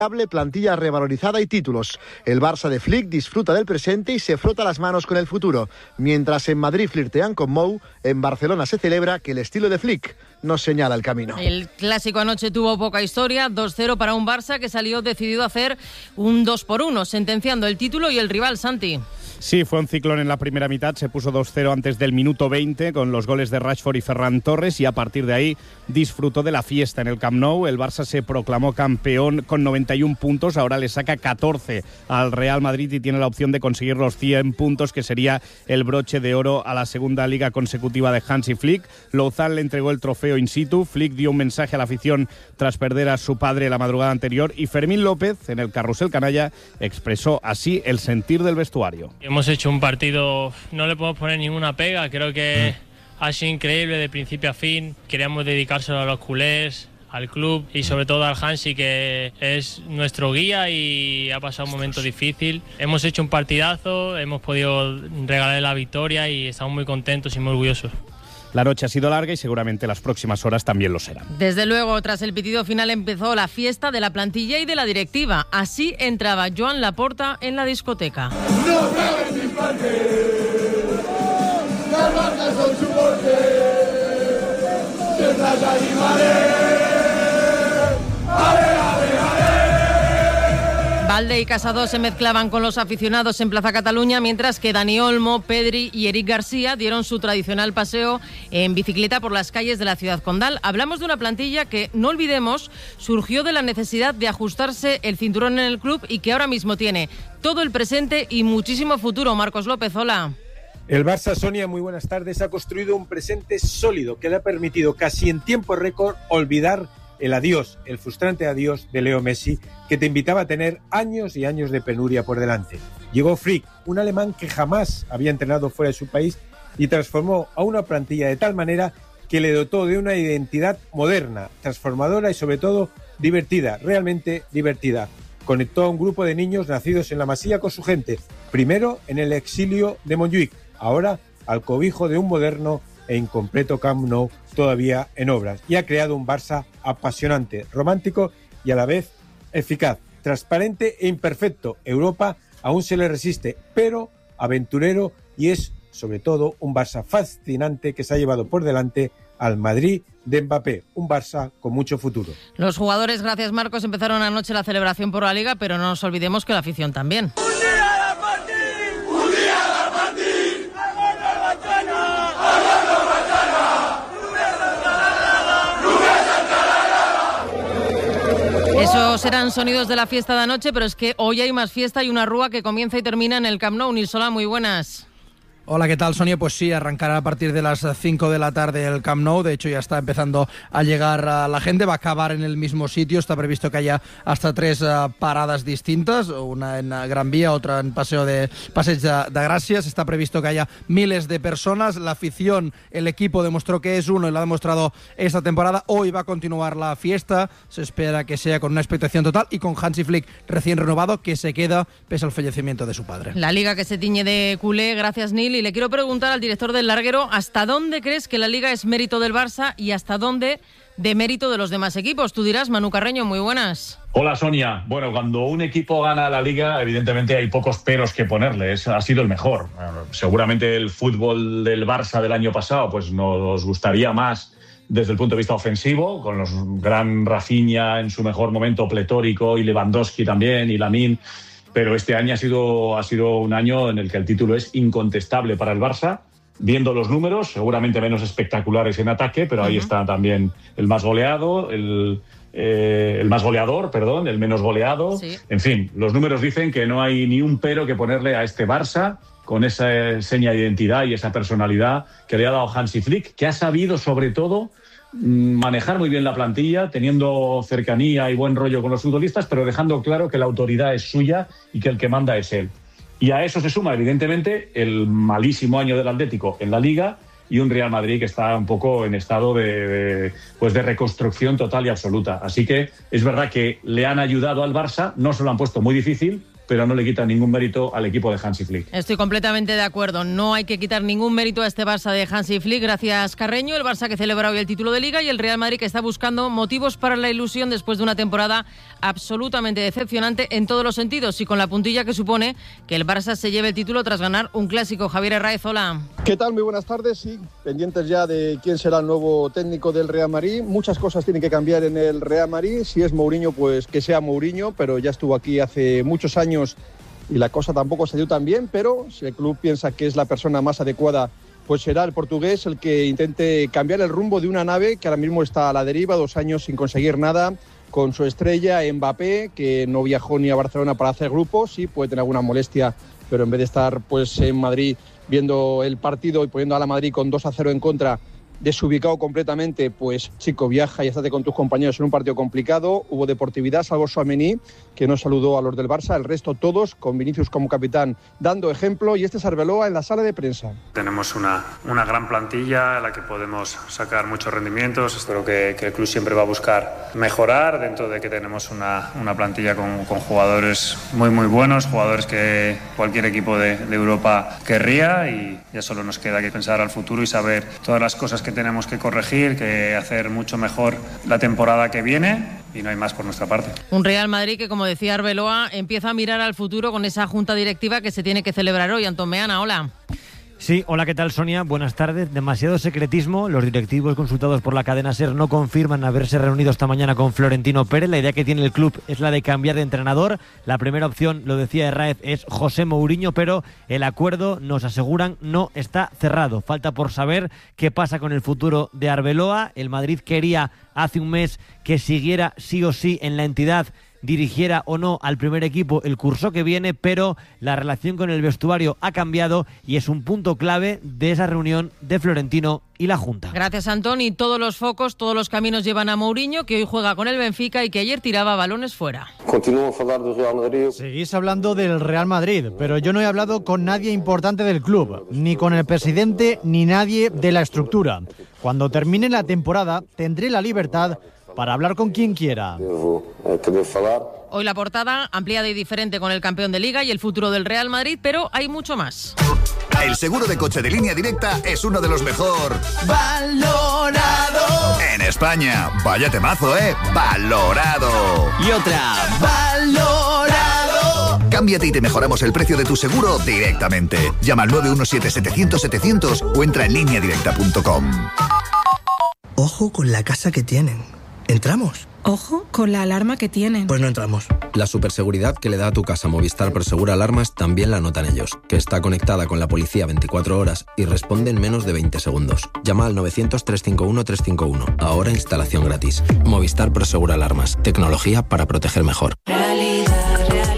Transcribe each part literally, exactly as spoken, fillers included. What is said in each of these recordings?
plantilla revalorizada y títulos. El Barça de Flick disfruta del presente y se frota las manos con el futuro. Mientras en Madrid flirtean con Mou, en Barcelona se celebra que el estilo de Flick nos señala el camino. El clásico anoche tuvo poca historia, dos cero para un Barça que salió decidido a hacer un dos por uno, sentenciando el título y el rival, Santi. Sí, fue un ciclón en la primera mitad, se puso dos cero antes del minuto veinte con los goles de Rashford y Ferran Torres y a partir de ahí disfrutó de la fiesta en el Camp Nou. El Barça se proclamó campeón con noventa y un puntos, ahora le saca catorce al Real Madrid y tiene la opción de conseguir los cien puntos, que sería el broche de oro a la segunda liga consecutiva de Hansi Flick. Louzán le entregó el trofeo in situ, Flick dio un mensaje a la afición tras perder a su padre la madrugada anterior y Fermín López, en el carrusel canalla, expresó así el sentir del vestuario. Hemos hecho un partido, no le podemos poner ninguna pega, creo que ha sido increíble de principio a fin. Queríamos dedicárselo a los culés, al club y sobre todo al Hansi, que es nuestro guía y ha pasado un momento difícil. Hemos hecho un partidazo, hemos podido regalarle la victoria y estamos muy contentos y muy orgullosos. La noche ha sido larga y seguramente las próximas horas también lo serán. Desde luego, tras el pitido final empezó la fiesta de la plantilla y de la directiva. Así entraba Joan Laporta en la discoteca. No sabes mi parte, las marcas son su porte, siempre animaré, ale, ale, ale. Valde y Casado se mezclaban con los aficionados en Plaza Cataluña, mientras que Dani Olmo, Pedri y Eric García dieron su tradicional paseo en bicicleta por las calles de la ciudad condal. Hablamos de una plantilla que, no olvidemos, surgió de la necesidad de ajustarse el cinturón en el club y que ahora mismo tiene todo el presente y muchísimo futuro. Marcos López, hola. El Barça, Sonia, muy buenas tardes, ha construido un presente sólido que le ha permitido casi en tiempo récord olvidar el adiós, el frustrante adiós de Leo Messi, que te invitaba a tener años y años de penuria por delante. Llegó Flick, un alemán que jamás había entrenado fuera de su país y transformó a una plantilla de tal manera que le dotó de una identidad moderna, transformadora y sobre todo divertida, realmente divertida. Conectó a un grupo de niños nacidos en la Masía con su gente, primero en el exilio de Montjuïc, ahora al cobijo de un moderno e incompleto Camp Nou todavía en obras, y ha creado un Barça apasionante, romántico y a la vez eficaz, transparente e imperfecto. Europa aún se le resiste, pero aventurero, y es sobre todo un Barça fascinante que se ha llevado por delante al Madrid de Mbappé, un Barça con mucho futuro. Los jugadores, gracias Marcos, empezaron anoche la celebración por la Liga, pero no nos olvidemos que la afición también. Esos eran sonidos de la fiesta de anoche, pero es que hoy hay más fiesta y una rúa que comienza y termina en el Camp Nou. Nilsola, muy buenas. Hola, ¿qué tal, Sonia? Pues sí, arrancará a partir de las cinco de la tarde el Camp Nou. De hecho, ya está empezando a llegar a la gente. Va a acabar en el mismo sitio. Está previsto que haya hasta tres uh, paradas distintas. Una en uh, Gran Vía, otra en Paseo de Passeig de, de Gràcies. Está previsto que haya miles de personas. La afición, el equipo demostró que es uno y lo ha demostrado esta temporada. Hoy va a continuar la fiesta. Se espera que sea con una expectación total y con Hansi Flick recién renovado, que se queda pese al fallecimiento de su padre. La Liga que se tiñe de culé. Gracias, Nil. Y le quiero preguntar al director del larguero, ¿hasta dónde crees que la Liga es mérito del Barça y hasta dónde de mérito de los demás equipos? Tú dirás, Manu Carreño, muy buenas. Hola, Sonia. Bueno, cuando un equipo gana la Liga, evidentemente hay pocos peros que ponerle. Es, ha sido el mejor. Seguramente el fútbol del Barça del año pasado pues nos gustaría más desde el punto de vista ofensivo, con los gran Rafinha en su mejor momento pletórico y Lewandowski también y Lamine. Pero este año ha sido, ha sido un año en el que el título es incontestable para el Barça. Viendo los números, seguramente menos espectaculares en ataque, pero ahí uh-huh. está también el más goleado, el, eh, el más goleador, perdón, el menos goleado. Sí. En fin, los números dicen que no hay ni un pero que ponerle a este Barça, con esa seña de identidad y esa personalidad que le ha dado Hansi Flick, que ha sabido sobre todo manejar muy bien la plantilla, teniendo cercanía y buen rollo con los futbolistas, pero dejando claro que la autoridad es suya y que el que manda es él. Y a eso se suma, evidentemente, el malísimo año del Atlético en la Liga y un Real Madrid que está un poco en estado de, de, pues de reconstrucción total y absoluta. Así que es verdad que le han ayudado al Barça, no se lo han puesto muy difícil, pero no le quita ningún mérito al equipo de Hansi Flick. Estoy completamente de acuerdo. No hay que quitar ningún mérito a este Barça de Hansi Flick. Gracias, Carreño. El Barça que celebra hoy el título de Liga y el Real Madrid que está buscando motivos para la ilusión después de una temporada absolutamente decepcionante en todos los sentidos y con la puntilla que supone que el Barça se lleve el título tras ganar un clásico. Javier Herráez, hola. ¿Qué tal? Muy buenas tardes. Sí, pendientes ya de quién será el nuevo técnico del Real Madrid. Muchas cosas tienen que cambiar en el Real Madrid. Si es Mourinho, pues que sea Mourinho, pero ya estuvo aquí hace muchos años y la cosa tampoco se dio tan bien, pero si el club piensa que es la persona más adecuada, pues será el portugués el que intente cambiar el rumbo de una nave que ahora mismo está a la deriva, dos años sin conseguir nada, con su estrella Mbappé, que no viajó ni a Barcelona para hacer grupos, sí puede tener alguna molestia, pero en vez de estar pues en Madrid viendo el partido y poniendo a la Madrid con dos a cero en contra, desubicado completamente, pues chico, viaja y estate con tus compañeros en un partido complicado. Hubo deportividad, salvo Tchouaméni, que no saludó a los del Barça, el resto todos, con Vinicius como capitán, dando ejemplo, y este es Arbeloa en la sala de prensa. Tenemos una, una gran plantilla a la que podemos sacar muchos rendimientos. Espero que, que el club siempre va a buscar mejorar, dentro de que tenemos una, una plantilla con, con jugadores muy muy buenos, jugadores que cualquier equipo de, de Europa querría, y ya solo nos queda que pensar al futuro y saber todas las cosas que tenemos que corregir, que hacer mucho mejor la temporada que viene, y no hay más por nuestra parte. Un Real Madrid que, como decía Arbeloa, empieza a mirar al futuro con esa junta directiva que se tiene que celebrar hoy. Antón Meana, hola. Sí, hola, ¿qué tal, Sonia? Buenas tardes. Demasiado secretismo. Los directivos consultados por la cadena SER no confirman haberse reunido esta mañana con Florentino Pérez. La idea que tiene el club es la de cambiar de entrenador. La primera opción, lo decía Herráez, es José Mourinho, pero el acuerdo, nos aseguran, no está cerrado. Falta por saber qué pasa con el futuro de Arbeloa. El Madrid quería hace un mes que siguiera sí o sí en la entidad, dirigiera o no al primer equipo el curso que viene, pero la relación con el vestuario ha cambiado y es un punto clave de esa reunión de Florentino y la Junta. Gracias, Antón. Y todos los focos, todos los caminos llevan a Mourinho, que hoy juega con el Benfica y que ayer tiraba balones fuera. Continúo a hablar del Real Madrid. Seguís hablando del Real Madrid, pero yo no he hablado con nadie importante del club, ni con el presidente, ni nadie de la estructura. Cuando termine la temporada, tendré la libertad para hablar con quien quiera. Hoy la portada ampliada y diferente con el campeón de Liga y el futuro del Real Madrid, pero hay mucho más. El seguro de coche de Línea Directa es uno de los mejor valorado en España. Vaya temazo, ¿eh? Valorado. Y otra, valorado. Cámbiate y te mejoramos el precio de tu seguro directamente. Llama al nueve uno siete, setecientos, setecientos o entra en línea directa punto com. Ojo con la casa que tienen. ¿Entramos? Ojo con la alarma que tienen. Pues no entramos. La superseguridad que le da a tu casa Movistar Prosegura Alarmas también la notan ellos, que está conectada con la policía veinticuatro horas y responde en menos de veinte segundos. Llama al novecientos, trescientos cincuenta y uno, trescientos cincuenta y uno. Ahora instalación gratis. Movistar Prosegura Alarmas. Tecnología para proteger mejor. Realidad, realidad.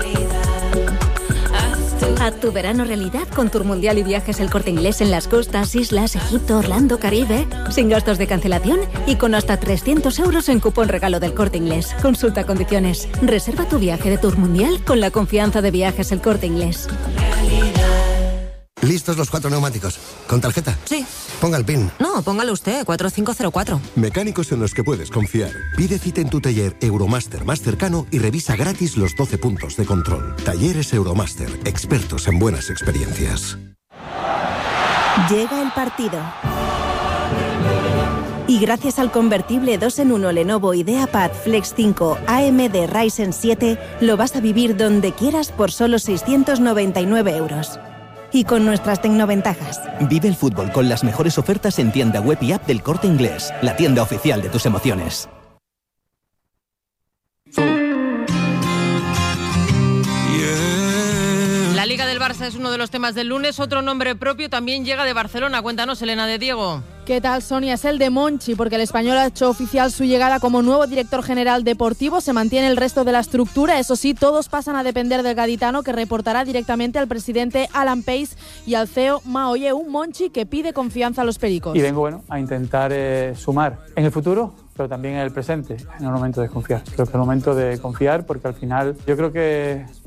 Haz tu verano realidad con Tour Mundial y Viajes El Corte Inglés en las costas, islas, Egipto, Orlando, Caribe, sin gastos de cancelación y con hasta trescientos euros en cupón regalo del Corte Inglés. Consulta condiciones. Reserva tu viaje de Tour Mundial con la confianza de Viajes El Corte Inglés. ¿Listos los cuatro neumáticos? ¿Con tarjeta? Sí. Ponga el PIN. No, póngalo usted, cuatro cinco cero cuatro. Mecánicos en los que puedes confiar. Pide cita en tu taller Euromaster más cercano y revisa gratis los doce puntos de control. Talleres Euromaster, expertos en buenas experiencias. Llega el partido. Y gracias al convertible dos en uno Lenovo IdeaPad Flex cinco A M D Ryzen siete, lo vas a vivir donde quieras por solo seiscientos noventa y nueve euros. Y con nuestras tecnoventajas. Vive el fútbol con las mejores ofertas en tienda web y app del Corte Inglés, la tienda oficial de tus emociones. La Liga del Barça es uno de los temas del lunes. Otro nombre propio también llega de Barcelona. Cuéntanos, Elena de Diego. ¿Qué tal, Sonia? Es el de Monchi, porque el español ha hecho oficial su llegada como nuevo director general deportivo. Se mantiene el resto de la estructura. Eso sí, todos pasan a depender del gaditano, que reportará directamente al presidente Alan Pace y al C E O Mao Ye. Un Monchi que pide confianza a los pericos. Y vengo bueno, a intentar eh, sumar en el futuro, pero también en el presente, en el momento de confiar. Creo que es el momento de confiar, porque al final yo creo que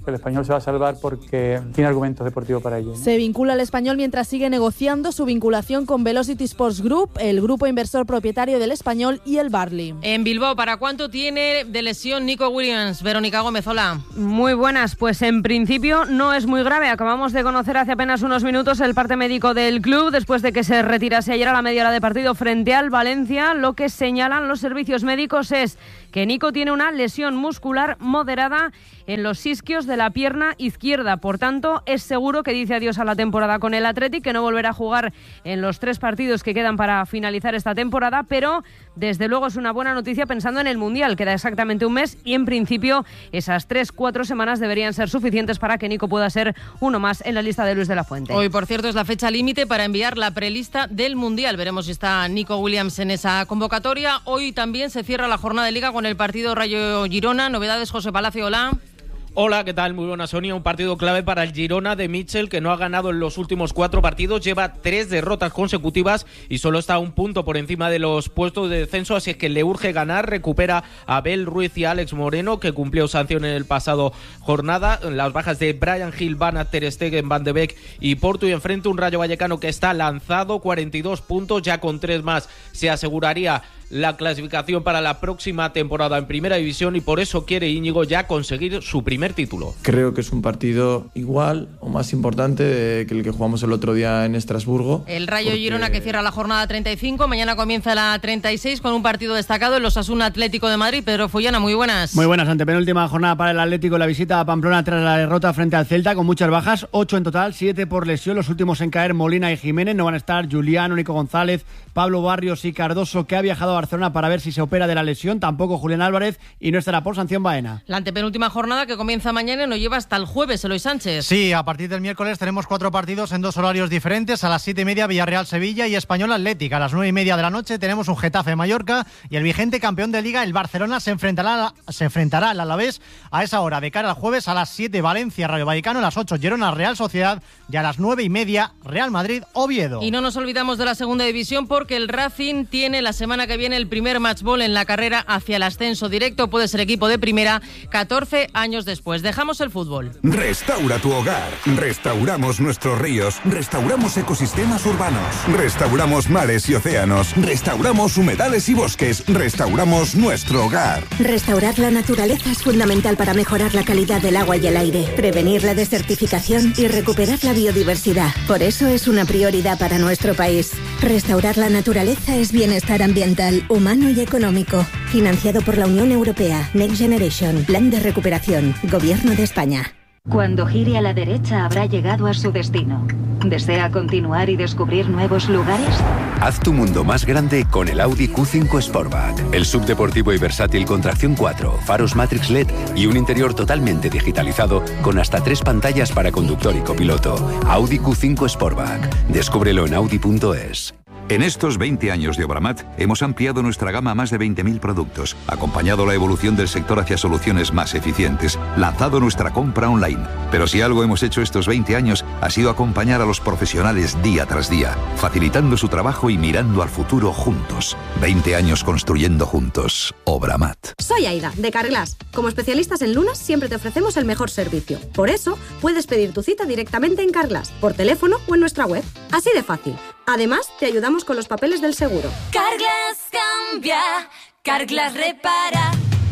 El Español se va a salvar porque tiene argumentos deportivos para ello, ¿no? Se vincula al Español mientras sigue negociando su vinculación con Velocity Sports Group, el grupo inversor propietario del Español y el Barley. En Bilbao, ¿para cuánto tiene de lesión Nico Williams? Verónica Gómez, hola. Muy buenas, pues en principio no es muy grave. Acabamos de conocer hace apenas unos minutos el parte médico del club después de que se retirase ayer a la media hora de partido frente al Valencia. Lo que señalan los servicios médicos es que Nico tiene una lesión muscular moderada en los isquios de la pierna izquierda. Por tanto, es seguro que dice adiós a la temporada con el Athletic, que no volverá a jugar en los tres partidos que quedan para finalizar esta temporada, pero desde luego es una buena noticia pensando en el Mundial. Queda exactamente un mes y en principio esas tres, cuatro semanas deberían ser suficientes para que Nico pueda ser uno más en la lista de Luis de la Fuente. Hoy, por cierto, es la fecha límite para enviar la prelista del Mundial. Veremos si está Nico Williams en esa convocatoria. Hoy también se cierra la jornada de Liga con el partido Rayo-Girona. Novedades, José Palacio, hola. Hola, ¿qué tal? Muy buena, Sonia. Un partido clave para el Girona de Mitchell, que no ha ganado en los últimos cuatro partidos, lleva tres derrotas consecutivas y solo está a un punto por encima de los puestos de descenso, así es que le urge ganar. Recupera a Abel Ruiz y a Alex Moreno, que cumplió sanción en el pasado jornada. Las bajas de Brian Hill, Van Aert, Ter Stegen, Van de Beek y Porto, y enfrente un Rayo Vallecano que está lanzado, cuarenta y dos puntos, ya con tres más se aseguraría la clasificación para la próxima temporada en Primera División, y por eso quiere Íñigo ya conseguir su primer título. Creo que es un partido igual o más importante que el que jugamos el otro día en Estrasburgo. El Rayo porque... Girona, que cierra la jornada treinta y cinco, mañana comienza la treinta y seis con un partido destacado, el Osasuna Atlético de Madrid. Pedro Follana, muy buenas. Muy buenas, antepenúltima jornada para el Atlético, la visita a Pamplona tras la derrota frente al Celta, con muchas bajas, ocho en total, siete por lesión, los últimos en caer Molina y Jiménez. No van a estar Juliano, Nico González, Pablo Barrios y Cardoso, que ha viajado a Barcelona para ver si se opera de la lesión, tampoco Julián Álvarez, y no estará por sanción Baena. La antepenúltima jornada, que comienza mañana y nos lleva hasta el jueves, Eloy Sánchez. Sí, a partir del miércoles tenemos cuatro partidos en dos horarios diferentes. A las siete y media Villarreal-Sevilla y Español-Atlético. A las nueve y media de la noche tenemos un Getafe-Mallorca, y el vigente campeón de Liga, el Barcelona, se enfrentará, se enfrentará al Alavés a esa hora. De cara al jueves, a las siete Valencia-Rayo Vallecano, a las ocho Girona-Real Sociedad y a las nueve y media Real Madrid-Oviedo. Y no nos olvidamos de la segunda división, porque el Racing tiene la semana que viene el primer match ball en la carrera hacia el ascenso directo. Puede ser equipo de primera catorce años después. Dejamos el fútbol. Restaura tu hogar. Restauramos nuestros ríos. Restauramos ecosistemas urbanos. Restauramos mares y océanos. Restauramos humedales y bosques. Restauramos nuestro hogar. Restaurar la naturaleza es fundamental para mejorar la calidad del agua y el aire, prevenir la desertificación y recuperar la biodiversidad. Por eso es una prioridad para nuestro país. Restaurar la naturaleza es bienestar ambiental, humano y económico. Financiado por la Unión Europea. Next Generation. Plan de recuperación. Gobierno de España. Cuando gire a la derecha habrá llegado a su destino. ¿Desea continuar y descubrir nuevos lugares? Haz tu mundo más grande con el Audi Q cinco Sportback. El subdeportivo y versátil con tracción cuatro, faros Matrix L E D y un interior totalmente digitalizado con hasta tres pantallas para conductor y copiloto. Audi Q cinco Sportback. Descúbrelo en audi punto es. En estos veinte años de Obramat hemos ampliado nuestra gama a más de veinte mil productos, acompañado la evolución del sector hacia soluciones más eficientes, lanzado nuestra compra online. Pero si algo hemos hecho estos veinte años ha sido acompañar a los profesionales día tras día, facilitando su trabajo y mirando al futuro juntos. veinte años construyendo juntos. Obramat. Soy Aida, de Carglass. Como especialistas en lunas siempre te ofrecemos el mejor servicio. Por eso puedes pedir tu cita directamente en Carglass, por teléfono o en nuestra web. Así de fácil. Además, te ayudamos con los papeles del seguro. Carglass cambia, Carglass repara.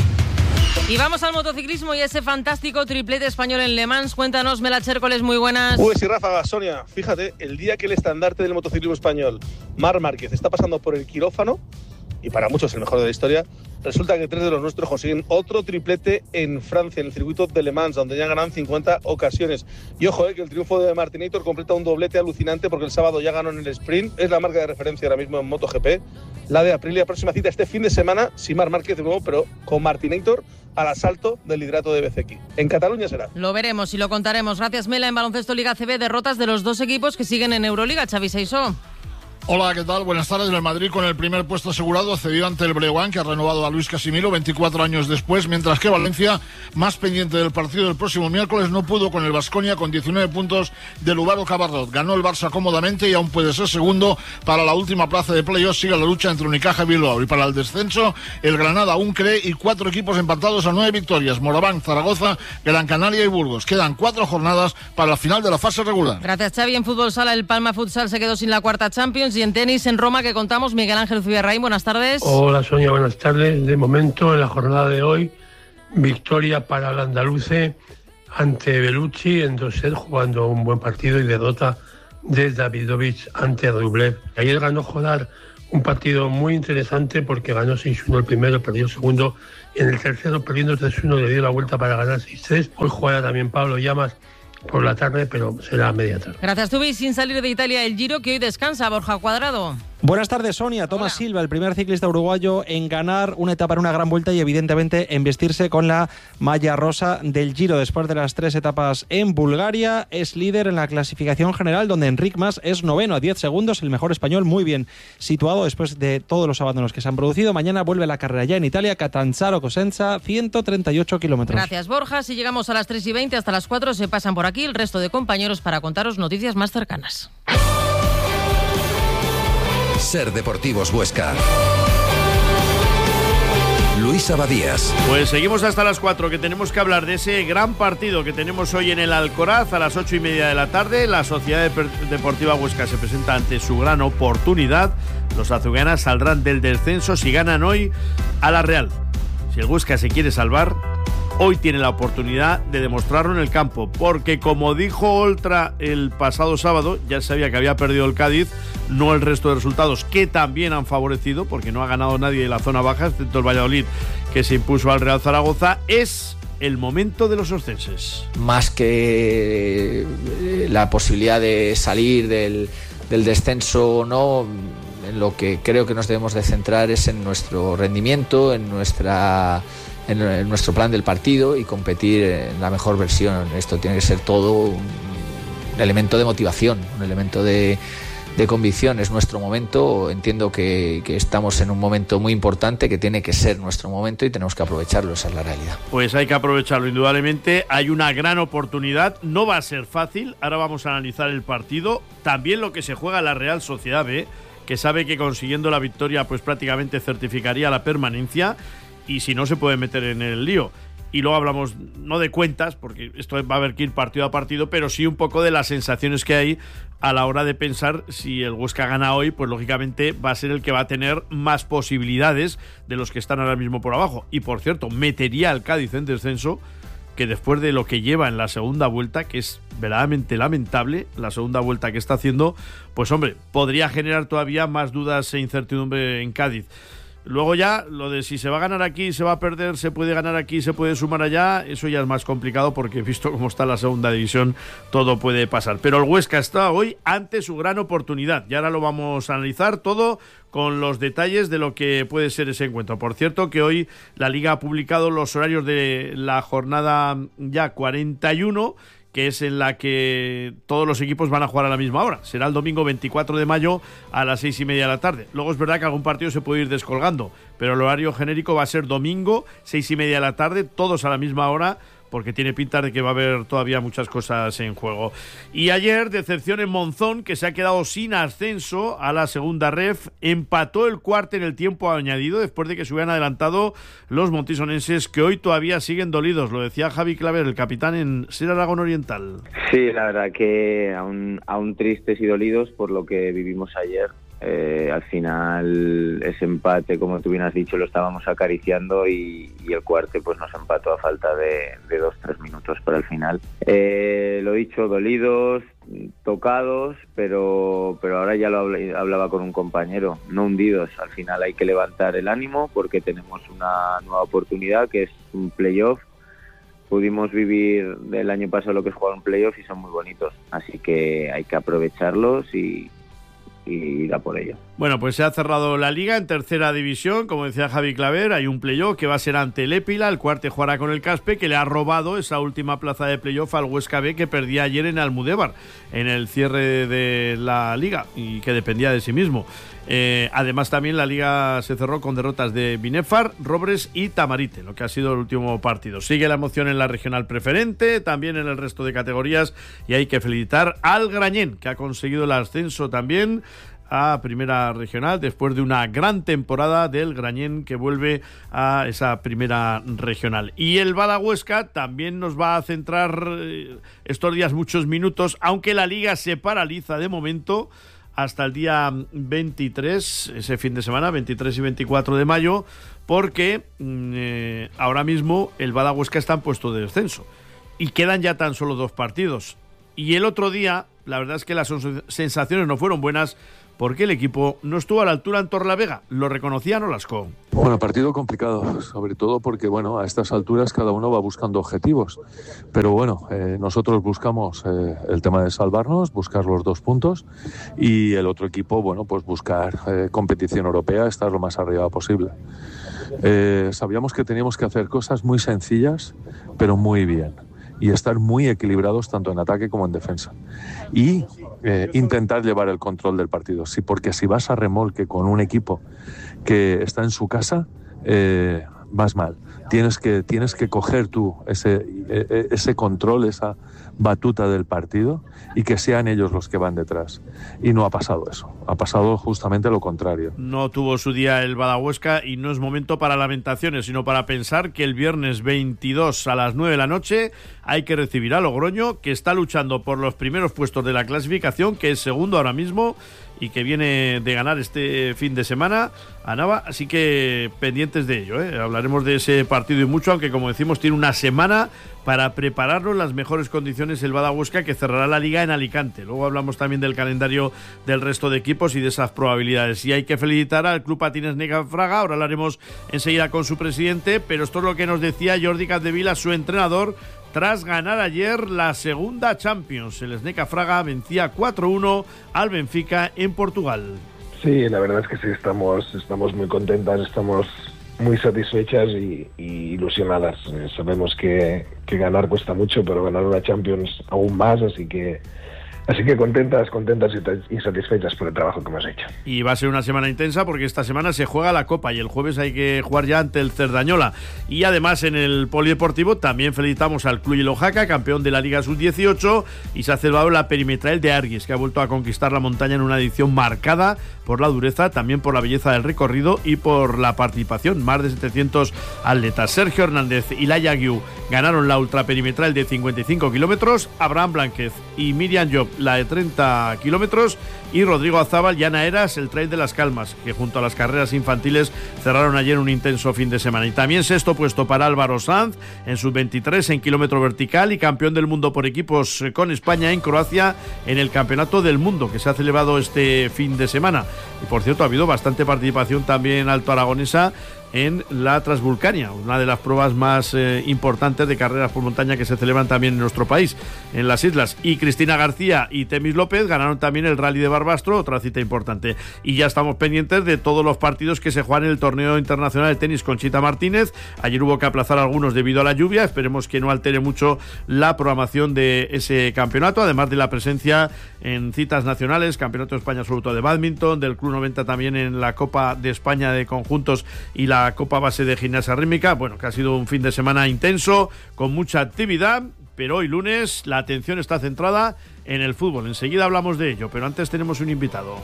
Y vamos al motociclismo y ese fantástico triplete español en Le Mans. Cuéntanos, Mela Chércoles, muy buenas. Pues sí, Ráfaga, Sonia, fíjate, el día que el estandarte del motociclismo español, Marc Márquez, está pasando por el quirófano, y para muchos el mejor de la historia, resulta que tres de los nuestros consiguen otro triplete en Francia, en el circuito de Le Mans, donde ya ganan cincuenta ocasiones. Y ojo, eh, que el triunfo de Martinator completa un doblete alucinante, porque el sábado ya ganó en el sprint. Es la marca de referencia ahora mismo en MotoGP, la de Aprilia. Próxima cita este fin de semana, sin Marc Márquez de nuevo, pero con Martinator al asalto del liderato de B C X. En Cataluña será. Lo veremos y lo contaremos. Gracias, Mela. En baloncesto Liga C B, derrotas de los dos equipos que siguen en Euroliga. Xavi Seisó. Hola, ¿qué tal? Buenas tardes. El Madrid con el primer puesto asegurado cedió ante el Breogán, que ha renovado a Luis Casimiro veinticuatro años después, mientras que Valencia, más pendiente del partido del próximo miércoles, no pudo con el Baskonia con diecinueve puntos del Lugaro Cabarrot. Ganó el Barça cómodamente y aún puede ser segundo para la última plaza de playoff. Sigue la lucha entre Unicaja y Bilbao. Y para el descenso, el Granada aún cree y cuatro equipos empatados a nueve victorias. Moraván, Zaragoza, Gran Canaria y Burgos. Quedan cuatro jornadas para la final de la fase regular. Gracias, Xavi. En fútbol sala, el Palma Futsal se quedó sin la cuarta Champions. Y en tenis, en Roma, que contamos, Miguel Ángel Zubirraín, buenas tardes. Hola, Sonia, buenas tardes. De momento, en la jornada de hoy, victoria para el andaluce ante Bellucci en dos sets, jugando un buen partido, y derrota de Davidovich ante Rublev. Ayer ganó Jodar un partido muy interesante porque ganó seis uno el primero, perdió el segundo, y en el tercero, perdiendo tres uno, le dio la vuelta para ganar seis tres. Hoy jugará también Pablo Llamas por la tarde, pero será a media tarde. Gracias, Tubi. Sin salir de Italia, el Giro, que hoy descansa. Borja Cuadrado. Buenas tardes, Sonia. Tomás Silva, el primer ciclista uruguayo en ganar una etapa en una gran vuelta y evidentemente en vestirse con la malla rosa del Giro. Después de las tres etapas en Bulgaria, es líder en la clasificación general, donde Enric Mas es noveno a diez segundos, el mejor español, muy bien situado después de todos los abandonos que se han producido. Mañana vuelve la carrera ya en Italia, Catanzaro-Cosenza, ciento treinta y ocho kilómetros. Gracias, Borja. Si llegamos a las tres y veinte, hasta las cuatro se pasan por aquí el resto de compañeros para contaros noticias más cercanas. Ser Deportivos Huesca. Luis Abadías. Pues seguimos hasta las cuatro, que tenemos que hablar de ese gran partido que tenemos hoy en el Alcoraz a las ocho y media de la tarde. La Sociedad Deportiva Huesca se presenta ante su gran oportunidad. Los azulgranas saldrán del descenso si ganan hoy a la Real. Si el Huesca se quiere salvar, hoy tiene la oportunidad de demostrarlo en el campo, porque como dijo Oltra el pasado sábado, ya sabía que había perdido el Cádiz, no el resto de resultados que también han favorecido, porque no ha ganado nadie de la zona baja, excepto el Valladolid, que se impuso al Real Zaragoza. Es el momento de los oscenses. Más que la posibilidad de salir del, del descenso o no, en lo que creo que nos debemos de centrar es en nuestro rendimiento, en nuestra... en nuestro plan del partido y competir en la mejor versión. Esto tiene que ser todo un elemento de motivación, un elemento de, de convicción. Es nuestro momento. Entiendo que, que estamos en un momento muy importante, que tiene que ser nuestro momento y tenemos que aprovecharlo. Esa es la realidad. Pues hay que aprovecharlo, indudablemente. Hay una gran oportunidad. No va a ser fácil. Ahora vamos a analizar el partido. También lo que se juega la Real Sociedad B, que sabe que consiguiendo la victoria pues prácticamente certificaría la permanencia. Y si no, se puede meter en el lío. Y luego hablamos, no de cuentas, porque esto va a haber que ir partido a partido, pero sí un poco de las sensaciones que hay a la hora de pensar si el Huesca gana hoy, pues lógicamente va a ser el que va a tener más posibilidades de los que están ahora mismo por abajo. Y por cierto, metería al Cádiz en descenso, que después de lo que lleva en la segunda vuelta, que es verdaderamente lamentable, la segunda vuelta que está haciendo, pues hombre, podría generar todavía más dudas e incertidumbre en Cádiz. Luego ya, lo de si se va a ganar aquí, se va a perder, se puede ganar aquí, se puede sumar allá, eso ya es más complicado porque visto cómo está la segunda división, todo puede pasar. Pero el Huesca está hoy ante su gran oportunidad y ahora lo vamos a analizar todo con los detalles de lo que puede ser ese encuentro. Por cierto, que hoy la Liga ha publicado los horarios de la jornada ya cuarenta y uno, que es en la que todos los equipos van a jugar a la misma hora. Será el domingo veinticuatro de mayo a las seis y media de la tarde. Luego es verdad que algún partido se puede ir descolgando, pero el horario genérico va a ser domingo, seis y media de la tarde, todos a la misma hora, porque tiene pinta de que va a haber todavía muchas cosas en juego. Y ayer, decepción en Monzón, que se ha quedado sin ascenso a la segunda ref, empató el cuarto en el tiempo añadido, después de que se hubieran adelantado los montisonenses, que hoy todavía siguen dolidos. Lo decía Javi Claver, el capitán en Ser Aragón Oriental. Sí, la verdad que aún, aún tristes y dolidos por lo que vivimos ayer. Eh, al final ese empate, como tú bien has dicho, lo estábamos acariciando y, y el cuarto pues nos empató a falta de, de dos, tres minutos para el final. Eh, lo dicho, dolidos, tocados, pero, pero ahora ya lo hablaba con un compañero, no hundidos. Al final hay que levantar el ánimo porque tenemos una nueva oportunidad que es un playoff. Pudimos vivir del año pasado lo que es jugar un playoff y son muy bonitos, así que hay que aprovecharlos y y ir a por ello. Bueno, pues se ha cerrado la Liga en tercera división, como decía Javi Claver, hay un playoff que va a ser ante el Épila, el Cuarte jugará con el Caspe, que le ha robado esa última plaza de playoff al Huesca B, que perdía ayer en Almudévar, en el cierre de la Liga, y que dependía de sí mismo. Eh, además también la Liga se cerró con derrotas de Binefar, Robres y Tamarite, lo que ha sido el último partido. Sigue la emoción en la regional preferente, también en el resto de categorías, y hay que felicitar al Grañén, que ha conseguido el ascenso también a Primera Regional después de una gran temporada del Grañén, que vuelve a esa Primera Regional. Y el Bada Huesca también nos va a centrar estos días muchos minutos, aunque la Liga se paraliza de momento hasta el día veintitrés, ese fin de semana, veintitrés y veinticuatro de mayo, porque eh, ahora mismo el Bada Huesca está en puesto de descenso y quedan ya tan solo dos partidos. Y el otro día, la verdad es que las sensaciones no fueron buenas, porque el equipo no estuvo a la altura en Torlavega, lo reconocía Nolasco. Bueno, partido complicado, sobre todo porque, bueno, a estas alturas cada uno va buscando objetivos, pero bueno, eh, nosotros buscamos eh, el tema de salvarnos, buscar los dos puntos, y el otro equipo, bueno, pues buscar eh, competición europea, estar lo más arriba posible. Eh, sabíamos que teníamos que hacer cosas muy sencillas, pero muy bien, y estar muy equilibrados tanto en ataque como en defensa, y eh, intentar llevar el control del partido. Sí, porque si vas a remolque con un equipo que está en su casa, eh, vas mal. Tienes que, tienes que coger tú ese, ese control, esa batuta del partido, y que sean ellos los que van detrás. Y no ha pasado eso, ha pasado justamente lo contrario. No tuvo su día el Bada Huesca, y no es momento para lamentaciones, sino para pensar que el viernes veintidós a las nueve de la noche hay que recibir a Logroño, que está luchando por los primeros puestos de la clasificación, que es segundo ahora mismo, y que viene de ganar este fin de semana a Nava, así que pendientes de ello, ¿eh? Hablaremos de ese partido y mucho, aunque como decimos tiene una semana para prepararlo en las mejores condiciones el Bada Huesca, que cerrará la Liga en Alicante. Luego hablamos también del calendario del resto de equipos y de esas probabilidades. Y hay que felicitar al Club Patines Neca Fraga, ahora hablaremos enseguida con su presidente, pero esto es lo que nos decía Jordi Capdevila, su entrenador, tras ganar ayer la segunda Champions. El Sneca Fraga vencía cuatro uno al Benfica en Portugal. Sí, la verdad es que sí, estamos, estamos muy contentas, estamos muy satisfechas y, y ilusionadas. Eh, sabemos que, que ganar cuesta mucho, pero ganar una Champions aún más, así que Así que contentas, contentas y satisfechas por el trabajo que hemos hecho. Y va a ser una semana intensa porque esta semana se juega la Copa y el jueves hay que jugar ya ante el Cerdañola. Y además en el polideportivo también felicitamos al Club Oaxaca, campeón de la Liga sub dieciocho, y se ha celebrado la perimetral de Arguis, que ha vuelto a conquistar la montaña en una edición marcada por la dureza, también por la belleza del recorrido y por la participación. Más de setecientos atletas. Sergio Hernández y Laia Guiu ganaron la ultraperimetral de cincuenta y cinco kilómetros, Abraham Blánquez y Miriam Job la de treinta kilómetros, y Rodrigo Azábal y Ana Eras el Trail de las Calmas, que junto a las carreras infantiles cerraron ayer un intenso fin de semana. Y también sexto puesto para Álvaro Sanz en sub veintitrés en kilómetro vertical y campeón del mundo por equipos con España en Croacia en el Campeonato del Mundo que se ha celebrado este fin de semana. Y por cierto, ha habido bastante participación también alto aragonesa en la Transvulcania, una de las pruebas más eh, importantes de carreras por montaña que se celebran también en nuestro país, en las islas. Y Cristina García y Temis López ganaron también el Rally de Barbastro, otra cita importante. Y ya estamos pendientes de todos los partidos que se juegan en el torneo internacional de tenis Conchita Martínez. Ayer hubo que aplazar algunos debido a la lluvia, esperemos que no altere mucho la programación de ese campeonato, además de la presencia en citas nacionales, Campeonato de España absoluto de Bádminton, del Club noventa también en la Copa de España de conjuntos y la Copa Base de Gimnasia Rítmica. Bueno, que ha sido un fin de semana intenso, con mucha actividad, pero hoy lunes la atención está centrada en el fútbol. Enseguida hablamos de ello, pero antes tenemos un invitado.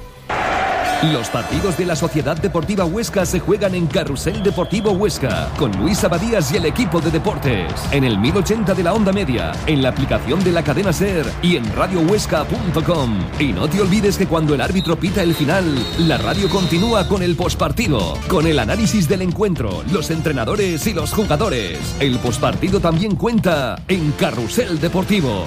Los partidos de la Sociedad Deportiva Huesca se juegan en Carrusel Deportivo Huesca, con Luis Abadías y el equipo de deportes, en el mil ochenta de la onda media, en la aplicación de la cadena SER y en radio huesca punto com. Y no te olvides que cuando el árbitro pita el final, la radio continúa con el pospartido, con el análisis del encuentro, los entrenadores y los jugadores. El pospartido también cuenta en Carrusel Deportivo.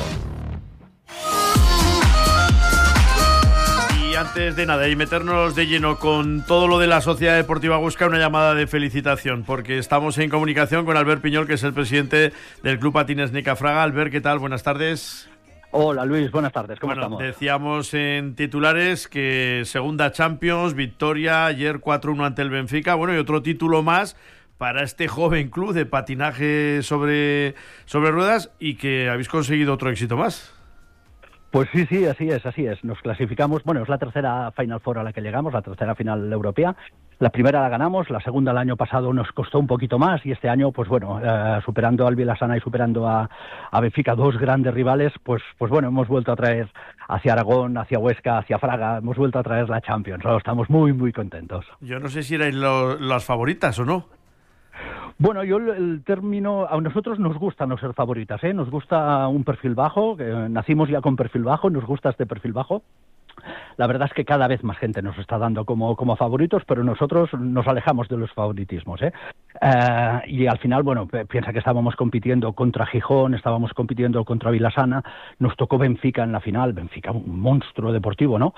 Antes de nada y meternos de lleno con todo lo de la Sociedad Deportiva Huesca, una llamada de felicitación, porque estamos en comunicación con Albert Piñol, que es el presidente del Club Patines Neca Fraga. Albert, ¿qué tal? Buenas tardes. Hola Luis, buenas tardes, ¿cómo bueno, estamos? Decíamos en titulares que segunda Champions, victoria, ayer cuatro uno ante el Benfica, bueno, y otro título más para este joven club de patinaje sobre, sobre ruedas y que habéis conseguido otro éxito más. Pues sí, sí, así es, así es. Nos clasificamos, bueno, es la tercera Final Four a la que llegamos, la tercera final europea. La primera la ganamos, la segunda el año pasado nos costó un poquito más y este año, pues bueno, eh, superando al Vilasana y superando a, a Benfica, dos grandes rivales, pues pues bueno, hemos vuelto a traer hacia Aragón, hacia Huesca, hacia Fraga, hemos vuelto a traer la Champions. Oh, estamos muy, muy contentos. Yo no sé si erais lo, las favoritas o no. Bueno, yo el, el término, a nosotros nos gusta no ser favoritas, ¿eh? Nos gusta un perfil bajo, que nacimos ya con perfil bajo, nos gusta este perfil bajo. La verdad es que cada vez más gente nos está dando como, como favoritos, pero nosotros nos alejamos de los favoritismos, ¿eh? Eh, y al final, bueno, piensa que estábamos compitiendo contra Gijón, estábamos compitiendo contra Vilasana, nos tocó Benfica en la final, Benfica, un monstruo deportivo, ¿no?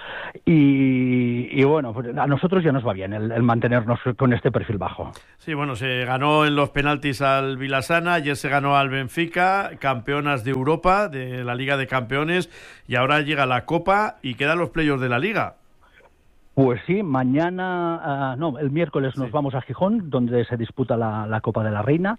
Y, y bueno, pues a nosotros ya nos va bien el, el mantenernos con este perfil bajo. Sí, bueno, se ganó en los penaltis al Vilasana, ayer se ganó al Benfica, campeonas de Europa, de la Liga de Campeones, y ahora llega la Copa y quedan los playoffs de la Liga. Pues sí, mañana, uh, no, el miércoles sí. Nos vamos a Gijón, donde se disputa la, la Copa de la Reina,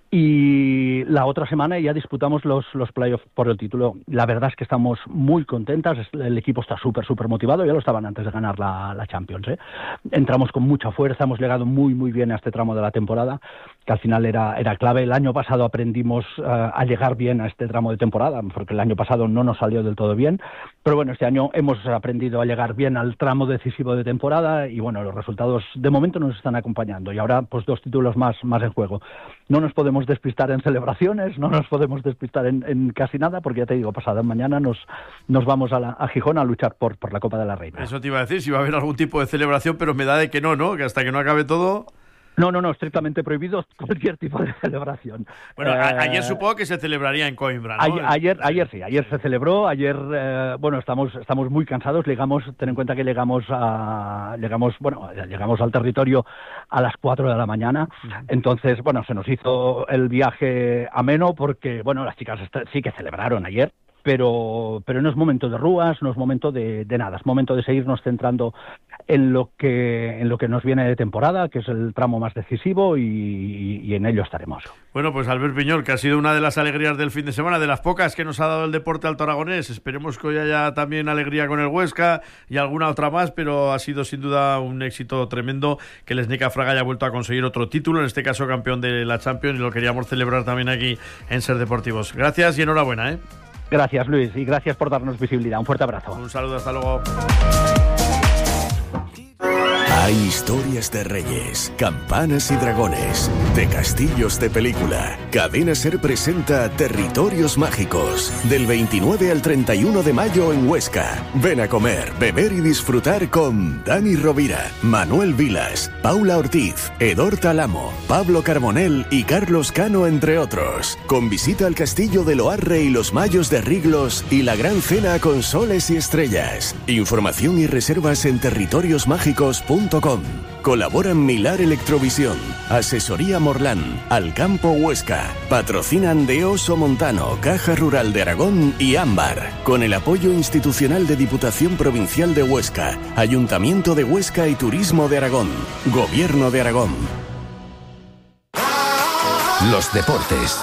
y la otra semana ya disputamos los, los playoffs por el título. La verdad es que estamos muy contentas, el equipo está súper, súper motivado, ya lo estaban antes de ganar la, la Champions, ¿eh? Entramos con mucha fuerza, hemos llegado muy, muy bien a este tramo de la temporada, que al final era, era clave. El año pasado aprendimos uh, a llegar bien a este tramo de temporada, porque el año pasado no nos salió del todo bien, pero bueno, este año hemos aprendido a llegar bien al tramo decisivo de temporada y bueno, los resultados de momento nos están acompañando y ahora pues dos títulos más, más en juego. No nos podemos despistar en celebraciones, no nos podemos despistar en, en casi nada, porque ya te digo, pasado mañana nos, nos vamos a, la, a Gijón a luchar por, por la Copa de la Reina. Eso te iba a decir, si va a haber algún tipo de celebración, pero me da de que no, ¿no? Que hasta que no acabe todo... No, no, no, estrictamente prohibido cualquier tipo de celebración. Bueno, eh, a- ayer supongo que se celebraría en Coimbra, ¿no? Ayer, ayer, ayer sí, ayer se celebró, ayer, eh, bueno, estamos estamos muy cansados, llegamos, ten en cuenta que llegamos a, llegamos, bueno, llegamos al territorio a las cuatro de la mañana, entonces, bueno, se nos hizo el viaje ameno porque, bueno, las chicas est- sí que celebraron ayer, pero pero no es momento de rúas, no es momento de, de nada, es momento de seguirnos centrando en lo que en lo que nos viene de temporada, que es el tramo más decisivo y, y en ello estaremos. Bueno, pues Albert Piñol, que ha sido una de las alegrías del fin de semana, de las pocas que nos ha dado el deporte alto aragonés. Esperemos que hoy haya también alegría con el Huesca y alguna otra más, pero ha sido sin duda un éxito tremendo que el Sneca Fraga haya vuelto a conseguir otro título, en este caso campeón de la Champions, y lo queríamos celebrar también aquí en Ser Deportivos. Gracias y enhorabuena, ¿eh? Gracias, Luis, y gracias por darnos visibilidad. Un fuerte abrazo. Un saludo, hasta luego. Hay historias de reyes, campanas y dragones, de castillos de película. Cadena Ser presenta Territorios Mágicos, del veintinueve al treinta y uno de mayo en Huesca. Ven a comer, beber y disfrutar con Dani Rovira, Manuel Vilas, Paula Ortiz, Edor Talamo, Pablo Carbonell y Carlos Cano, entre otros. Con visita al castillo de Loarre y los Mayos de Riglos y la gran cena con soles y estrellas. Información y reservas en territorios mágicos punto com. Colaboran Milar Electrovisión, Asesoría Morlán, Alcampo Huesca. Patrocinan de Oso Montano, Caja Rural de Aragón y Ámbar. Con el apoyo institucional de Diputación Provincial de Huesca, Ayuntamiento de Huesca y Turismo de Aragón. Gobierno de Aragón. Los deportes.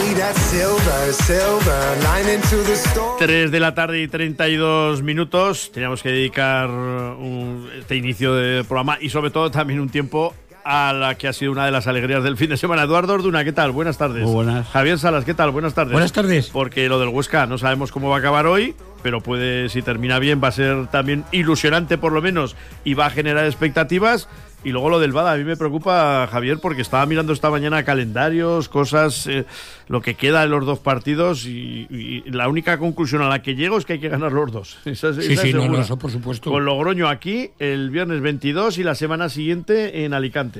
tres de la tarde y treinta y dos minutos. Teníamos que dedicar un, este inicio de programa y sobre todo también un tiempo a la que ha sido una de las alegrías del fin de semana. Eduardo Orduna, ¿qué tal? Buenas tardes. Muy buenas. Javier Salas, ¿qué tal? Buenas tardes. Buenas tardes. Porque lo del Huesca no sabemos cómo va a acabar hoy, pero puede, si termina bien, va a ser también ilusionante por lo menos y va a generar expectativas. Y luego lo del Bada, a mí me preocupa, Javier, porque estaba mirando esta mañana calendarios, cosas, eh, lo que queda de los dos partidos y, y la única conclusión a la que llego es que hay que ganar los dos. Esa, sí, esa sí, es no, segura. no, eso por supuesto. Con Logroño aquí el viernes veintidós y la semana siguiente en Alicante.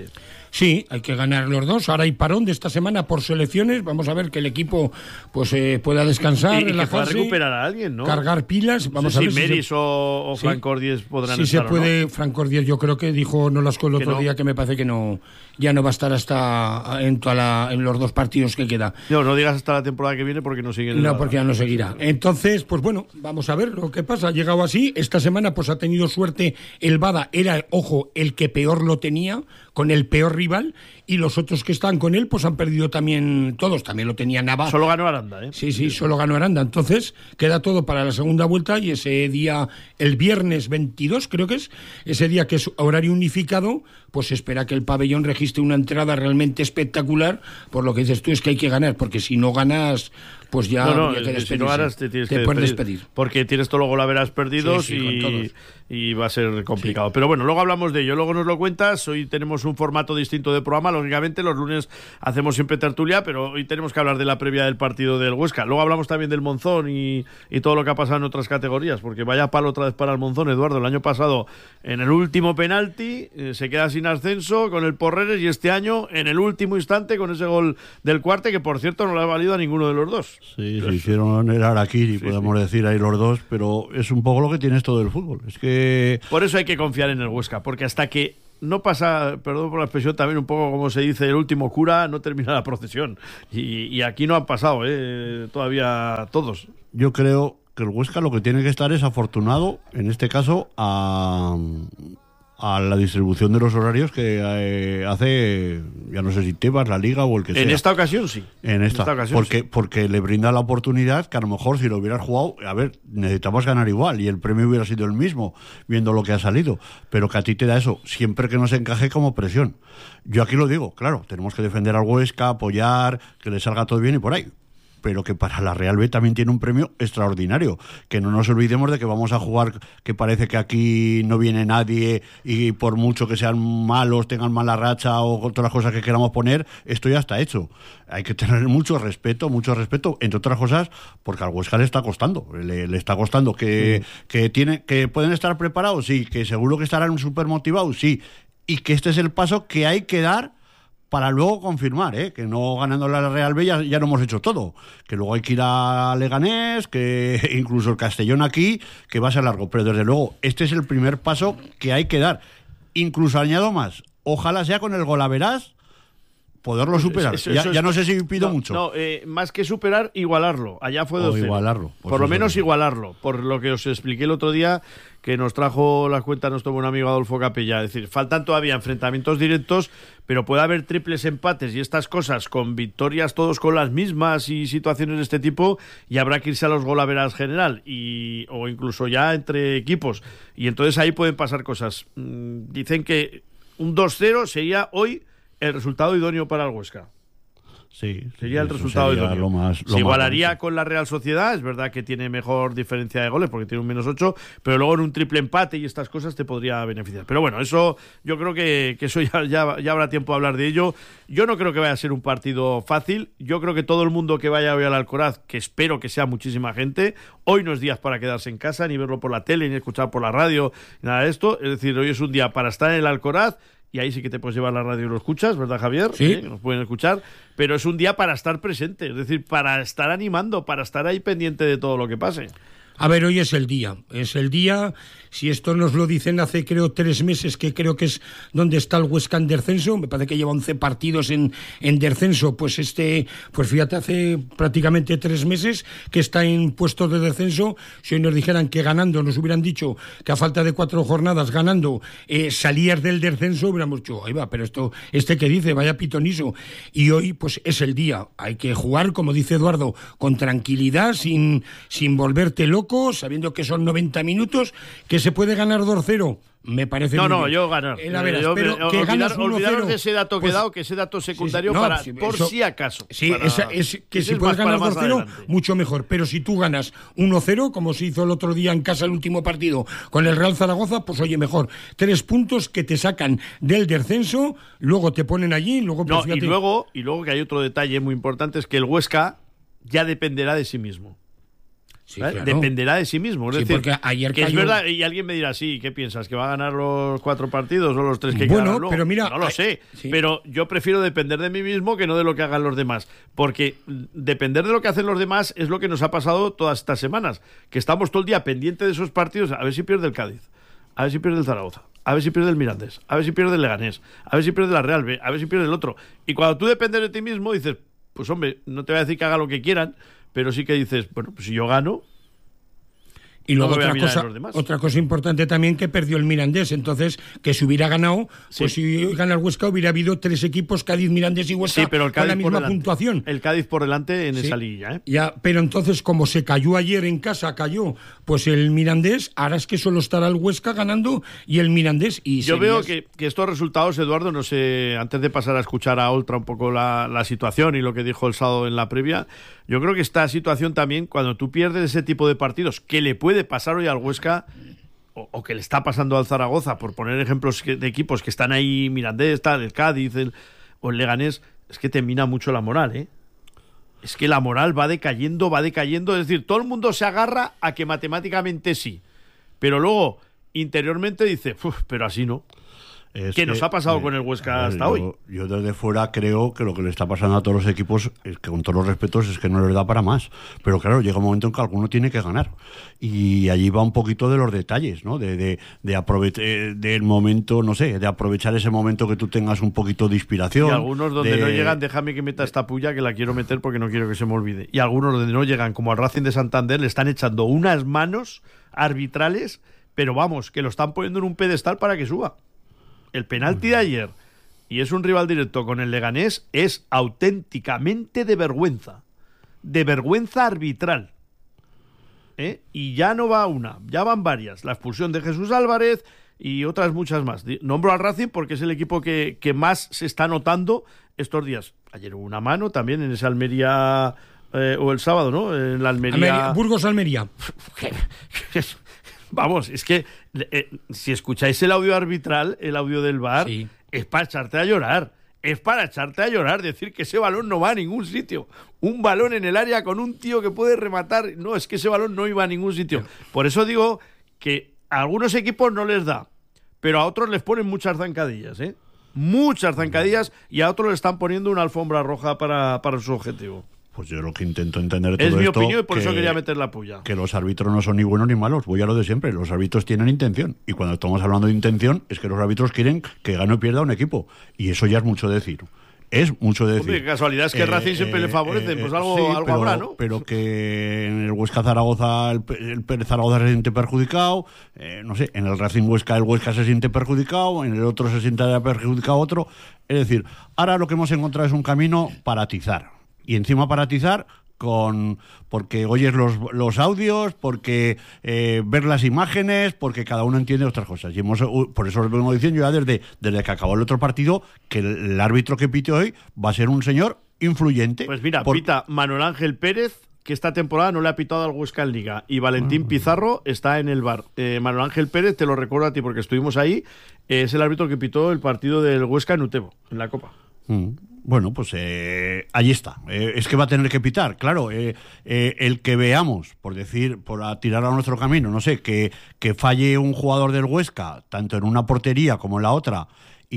Sí, hay que ganar los dos. Ahora hay parón de esta semana por selecciones. Vamos a ver que el equipo pues eh, pueda descansar, y, y relajarse, que pueda recuperar a alguien, ¿no? Cargar pilas. Vamos sí, a ver si si Meris se... o, o sí. Fran Cordies podrán sí estar. se puede. ¿no? Fran Cordies, yo creo que dijo Nolasco el otro no. día que me parece que no, ya no va a estar hasta en, toda la, en los dos partidos que queda. No, no digas hasta la temporada que viene porque no sigue. No, nada. Porque ya no seguirá. Entonces, pues bueno, vamos a ver lo que pasa. Ha llegado así. Esta semana, pues ha tenido suerte. El Bada era, ojo, el que peor lo tenía, con el peor rival, y los otros que están con él, pues han perdido también todos. También lo tenía Nava. Solo ganó Aranda, ¿eh? Sí, sí, solo ganó Aranda. Entonces, queda todo para la segunda vuelta, y ese día, el viernes veintidós, creo que es, ese día que es horario unificado, pues se espera que el pabellón registre una entrada realmente espectacular. Por lo que dices tú, es que hay que ganar, porque si no ganas, pues ya no, no, habría que despedirse. Si no ganas, te tienes te que puedes despedir, despedir. Porque tienes todo luego la verás perdidos sí, sí, y, y va a ser complicado. Sí. Pero bueno, luego hablamos de ello, luego nos lo cuentas. Hoy tenemos un formato distinto de programa. Lógicamente, los lunes hacemos siempre tertulia, pero hoy tenemos que hablar de la previa del partido del Huesca. Luego hablamos también del Monzón y, y todo lo que ha pasado en otras categorías, porque vaya palo otra vez para el Monzón, Eduardo. El año pasado, en el último penalti, eh, se queda sin ascenso con el Porreres, y este año, en el último instante, con ese gol del Cuarte, que por cierto no le ha valido a ninguno de los dos. Sí, se hicieron el Araquiri, sí, podemos sí. decir ahí los dos, pero es un poco lo que tiene esto del fútbol. Es que... Por eso hay que confiar en el Huesca, porque hasta que no pasa, perdón por la expresión, también un poco como se dice, el último cura, no termina la procesión. Y, y aquí no han pasado, ¿eh? Todavía todos. Yo creo que el Huesca lo que tiene que estar es afortunado, en este caso, a... a la distribución de los horarios que eh, hace, ya no sé si Tebas, la Liga o el que sea. En esta ocasión sí. En esta, en esta ocasión porque, sí. porque le brinda la oportunidad que a lo mejor si lo hubieras jugado, a ver, necesitamos ganar igual y el premio hubiera sido el mismo, viendo lo que ha salido, pero que a ti te da eso, siempre que no se encaje como presión. Yo aquí lo digo, claro, tenemos que defender al Huesca, apoyar, que le salga todo bien y por ahí. Pero que para la Real B también tiene un premio extraordinario, que no nos olvidemos de que vamos a jugar, que parece que aquí no viene nadie y por mucho que sean malos, tengan mala racha o todas las cosas que queramos poner, esto ya está hecho. Hay que tener mucho respeto, mucho respeto, entre otras cosas, porque al Huesca le está costando, le, le está costando que, sí. que, tiene, que pueden estar preparados, sí, que seguro que estarán súper motivados, sí, y que este es el paso que hay que dar para luego confirmar, ¿eh? Que no ganando la Real B ya, ya no hemos hecho todo, que luego hay que ir a Leganés, que incluso el Castellón aquí, que va a ser largo, pero desde luego este es el primer paso que hay que dar. Incluso añado más, ojalá sea con el golaveras poderlo superar. Eso, eso, ya, ya no sé si pido no, mucho. No, eh, más que superar, igualarlo. Allá fue dos cero. Igualarlo. Pues por lo menos sí. igualarlo. Por lo que os expliqué el otro día, que nos trajo las cuentas nuestro buen amigo Adolfo Capella. Es decir, faltan todavía enfrentamientos directos, pero puede haber triples empates y estas cosas con victorias todos con las mismas y situaciones de este tipo, y habrá que irse a los golaveras general y o incluso ya entre equipos. Y entonces ahí pueden pasar cosas. Mm, dicen que un dos cero sería hoy el resultado idóneo para el Huesca. Sí, sería el resultado sería idóneo. Lo más, lo Se igualaría más con la Real Sociedad, es verdad que tiene mejor diferencia de goles porque tiene un menos ocho, pero luego en un triple empate y estas cosas te podría beneficiar. Pero bueno, eso yo creo que, que eso ya, ya, ya habrá tiempo de hablar de ello. Yo no creo que vaya a ser un partido fácil. Yo creo que todo el mundo que vaya hoy al Alcoraz, que espero que sea muchísima gente, hoy no es día para quedarse en casa, ni verlo por la tele, ni escuchar por la radio, nada de esto. Es decir, hoy es un día para estar en el Alcoraz. Y ahí sí que te puedes llevar la radio y lo escuchas, ¿verdad, Javier? Sí. ¿Eh? Nos pueden escuchar. Pero es un día para estar presente, es decir, para estar animando, para estar ahí pendiente de todo lo que pase. A ver, hoy es el día, es el día, si esto nos lo dicen hace creo tres meses, que creo que es donde está el Huesca en descenso, me parece que lleva once partidos en, en descenso, pues este, pues fíjate, hace prácticamente tres meses que está en puestos de descenso. Si hoy nos dijeran que ganando, nos hubieran dicho que a falta de cuatro jornadas ganando eh, salías del descenso, hubiéramos dicho, ahí va, pero esto, este que dice, vaya pitoniso. Y hoy pues es el día, hay que jugar, como dice Eduardo, con tranquilidad, sin, sin volverte loco, sabiendo que son noventa minutos, que se puede ganar dos cero. Me parece No, muy no, bien. yo ganar. Eh, la veras, yo, pero yo, que olvidar, ganas uno cero, olvidaros de ese dato pues, que he dado, que ese dato secundario sí, sí, no, para, sí, por eso, si acaso. Sí, para, esa, es que si es puedes ganar dos cero, adelante. mucho mejor. Pero si tú ganas uno cero, como se hizo el otro día en casa el último partido con el Real Zaragoza, pues oye, mejor. Tres puntos que te sacan del descenso, luego te ponen allí, luego... Pues, no, fíjate, y luego, y luego que hay otro detalle muy importante, es que el Huesca ya dependerá de sí mismo. Sí, claro. Dependerá de sí mismo. Es Sí, decir, porque ayer que cayó... es verdad, y alguien me dirá, sí, ¿qué piensas? ¿Que va a ganar los cuatro partidos o los tres que Bueno, quedan luego? pero mira, no lo hay... sé, sí. pero yo prefiero depender de mí mismo que no de lo que hagan los demás, porque depender de lo que hacen los demás es lo que nos ha pasado todas estas semanas, que estamos todo el día pendiente de esos partidos, a ver si pierde el Cádiz, a ver si pierde el Zaragoza, a ver si pierde el Mirandés, a ver si pierde el Leganés, a ver si pierde la Real B, a ver si pierde el otro. Y cuando tú dependes de ti mismo dices, pues hombre, no te voy a decir que haga lo que quieran, pero sí que dices, bueno, pues si yo gano... Y luego no otra cosa, otra cosa importante también, que perdió el Mirandés. Entonces, que si hubiera ganado, sí. pues si gana el Huesca, hubiera habido tres equipos, Cádiz, Mirandés y Huesca, sí, pero el Cádiz con la misma por puntuación. El Cádiz por delante en sí. esa liguilla, ¿eh? Ya, pero entonces, como se cayó ayer en casa, cayó pues el Mirandés, ahora es que solo estará el Huesca ganando y el Mirandés. Y Yo serías... veo que, que estos resultados, Eduardo, no sé, antes de pasar a escuchar a Oltra un poco la, la situación y lo que dijo el sábado en la previa, yo creo que esta situación también, cuando tú pierdes ese tipo de partidos, que le puede pasar hoy al Huesca, o, o que le está pasando al Zaragoza, por poner ejemplos de equipos que están ahí, Mirandés, tal, el Cádiz el, o el Leganés, es que te mina mucho la moral, ¿eh? Es que la moral va decayendo, va decayendo, es decir, todo el mundo se agarra a que matemáticamente sí, pero luego interiormente dice, pero así no. Es ¿Qué que, nos ha pasado eh, con el Huesca ver, hasta yo, hoy? Yo desde fuera creo que lo que le está pasando a todos los equipos, es que con todos los respetos, es que no les da para más. Pero claro, llega un momento en que alguno tiene que ganar. Y allí va un poquito de los detalles, ¿no? De, de, de aprovechar del momento, no sé, de aprovechar ese momento que tú tengas un poquito de inspiración. Y algunos donde de... no llegan, déjame que meta esta puya que la quiero meter porque no quiero que se me olvide. Y algunos donde no llegan, como al Racing de Santander, le están echando unas manos arbitrales, pero vamos, que lo están poniendo en un pedestal para que suba. El penalti de ayer, y es un rival directo con el Leganés, es auténticamente de vergüenza. De vergüenza arbitral. ¿Eh? Y ya no va una, ya van varias. La expulsión de Jesús Álvarez y otras muchas más. Nombro al Racing porque es el equipo que, que más se está notando estos días. Ayer hubo una mano también en esa Almería, eh, o el sábado, ¿no? En la Almería... Almería Burgos-Almería. Vamos, es que eh, si escucháis el audio arbitral, el audio del V A R, sí. es para echarte a llorar. Es para echarte a llorar, decir que ese balón no va a ningún sitio. Un balón en el área con un tío que puede rematar. No, es que ese balón no iba a ningún sitio. Por eso digo que a algunos equipos no les da, pero a otros les ponen muchas zancadillas, ¿eh? Muchas zancadillas, y a otros le están poniendo una alfombra roja para, para su objetivo. Pues yo lo que intento entender todo es mi esto, opinión y por que, eso quería meter la puya. Que los árbitros no son ni buenos ni malos. Voy a lo de siempre. Los árbitros tienen intención. Y cuando estamos hablando de intención, es que los árbitros quieren que gane o pierda un equipo. Y eso ya es mucho decir. Es mucho decir. Hombre, casualidad es que eh, el Racing siempre eh, le favorece. eh, pues algo, sí, algo pero, habrá, ¿no? Pero que en el Huesca Zaragoza el, el Pérez Zaragoza se siente perjudicado. Eh, no sé, en el Racing Huesca el Huesca se siente perjudicado. En el otro se siente perjudicado otro. Es decir, ahora lo que hemos encontrado es un camino para atizar. Y encima para atizar... con porque oyes los, los audios, porque eh, ver las imágenes, porque cada uno entiende otras cosas. Y hemos, por eso os vengo diciendo ya desde, desde que acabó el otro partido que el, el árbitro que pite hoy va a ser un señor influyente. Pues mira, por... pita Manuel Ángel Pérez, que esta temporada no le ha pitado al Huesca en Liga, y Valentín uh-huh. Pizarro está en el V A R. Eh, Manuel Ángel Pérez, te lo recuerdo a ti porque estuvimos ahí, eh, es el árbitro que pitó el partido del Huesca en Utebo, en la Copa. Uh-huh. Bueno, pues eh, allí está. Eh, es que va a tener que pitar, claro. Eh, eh, el que veamos, por decir, por tirar a nuestro camino, no sé, que, que falle un jugador del Huesca, tanto en una portería como en la otra,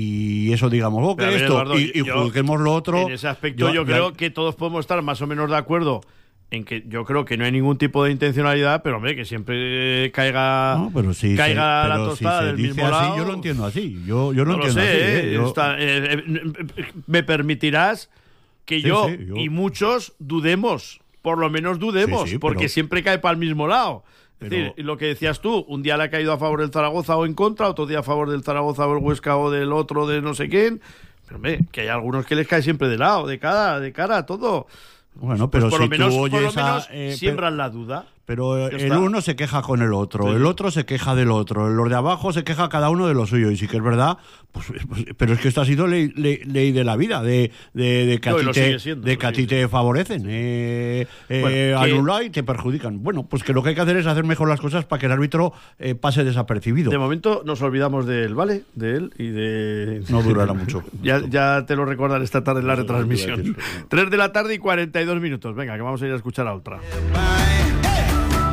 y eso digamos, oh, que esto, Eduardo, y, y yo, juzguemos lo otro. En ese aspecto yo, yo creo la... que todos podemos estar más o menos de acuerdo en que yo creo que no hay ningún tipo de intencionalidad, pero hombre, que siempre caiga, no, pero sí, caiga se, pero la tostada si del mismo así, lado. Yo lo entiendo así, yo, yo lo no entiendo lo sé, así. ¿eh? ¿eh? Yo... Está, eh, eh, me permitirás que sí, yo, sí, yo y muchos dudemos, por lo menos dudemos, sí, sí, porque pero... siempre cae para el mismo lado. Es pero... decir, lo que decías tú, un día le ha caído a favor del Zaragoza o en contra, otro día a favor del Zaragoza o el Huesca o del otro de no sé quién. Pero hombre, que hay algunos que les cae siempre de lado, de cara, de cara a todo. Bueno, pero pues por si lo menos, tú oyes por lo menos a, eh, siembran pero, la duda. Pero el está. uno se queja con el otro, sí. el otro se queja del otro, los de abajo se queja cada uno de lo suyo. Y sí que es verdad, pues, pues pero es que esto ha sido ley, ley, ley de la vida, de, de, de que a no, ti te, siendo, de que a ti te favorecen, eh, eh, bueno, anular y te perjudican. Bueno, pues que lo que hay que hacer es hacer mejor las cosas para que el árbitro eh, pase desapercibido. De momento nos olvidamos de él, ¿vale? De él y de... No durará mucho. ya, ya te lo recuerdan esta tarde en la retransmisión. Tres de la tarde y cuarenta y dos minutos. Venga, que vamos a ir a escuchar a otra.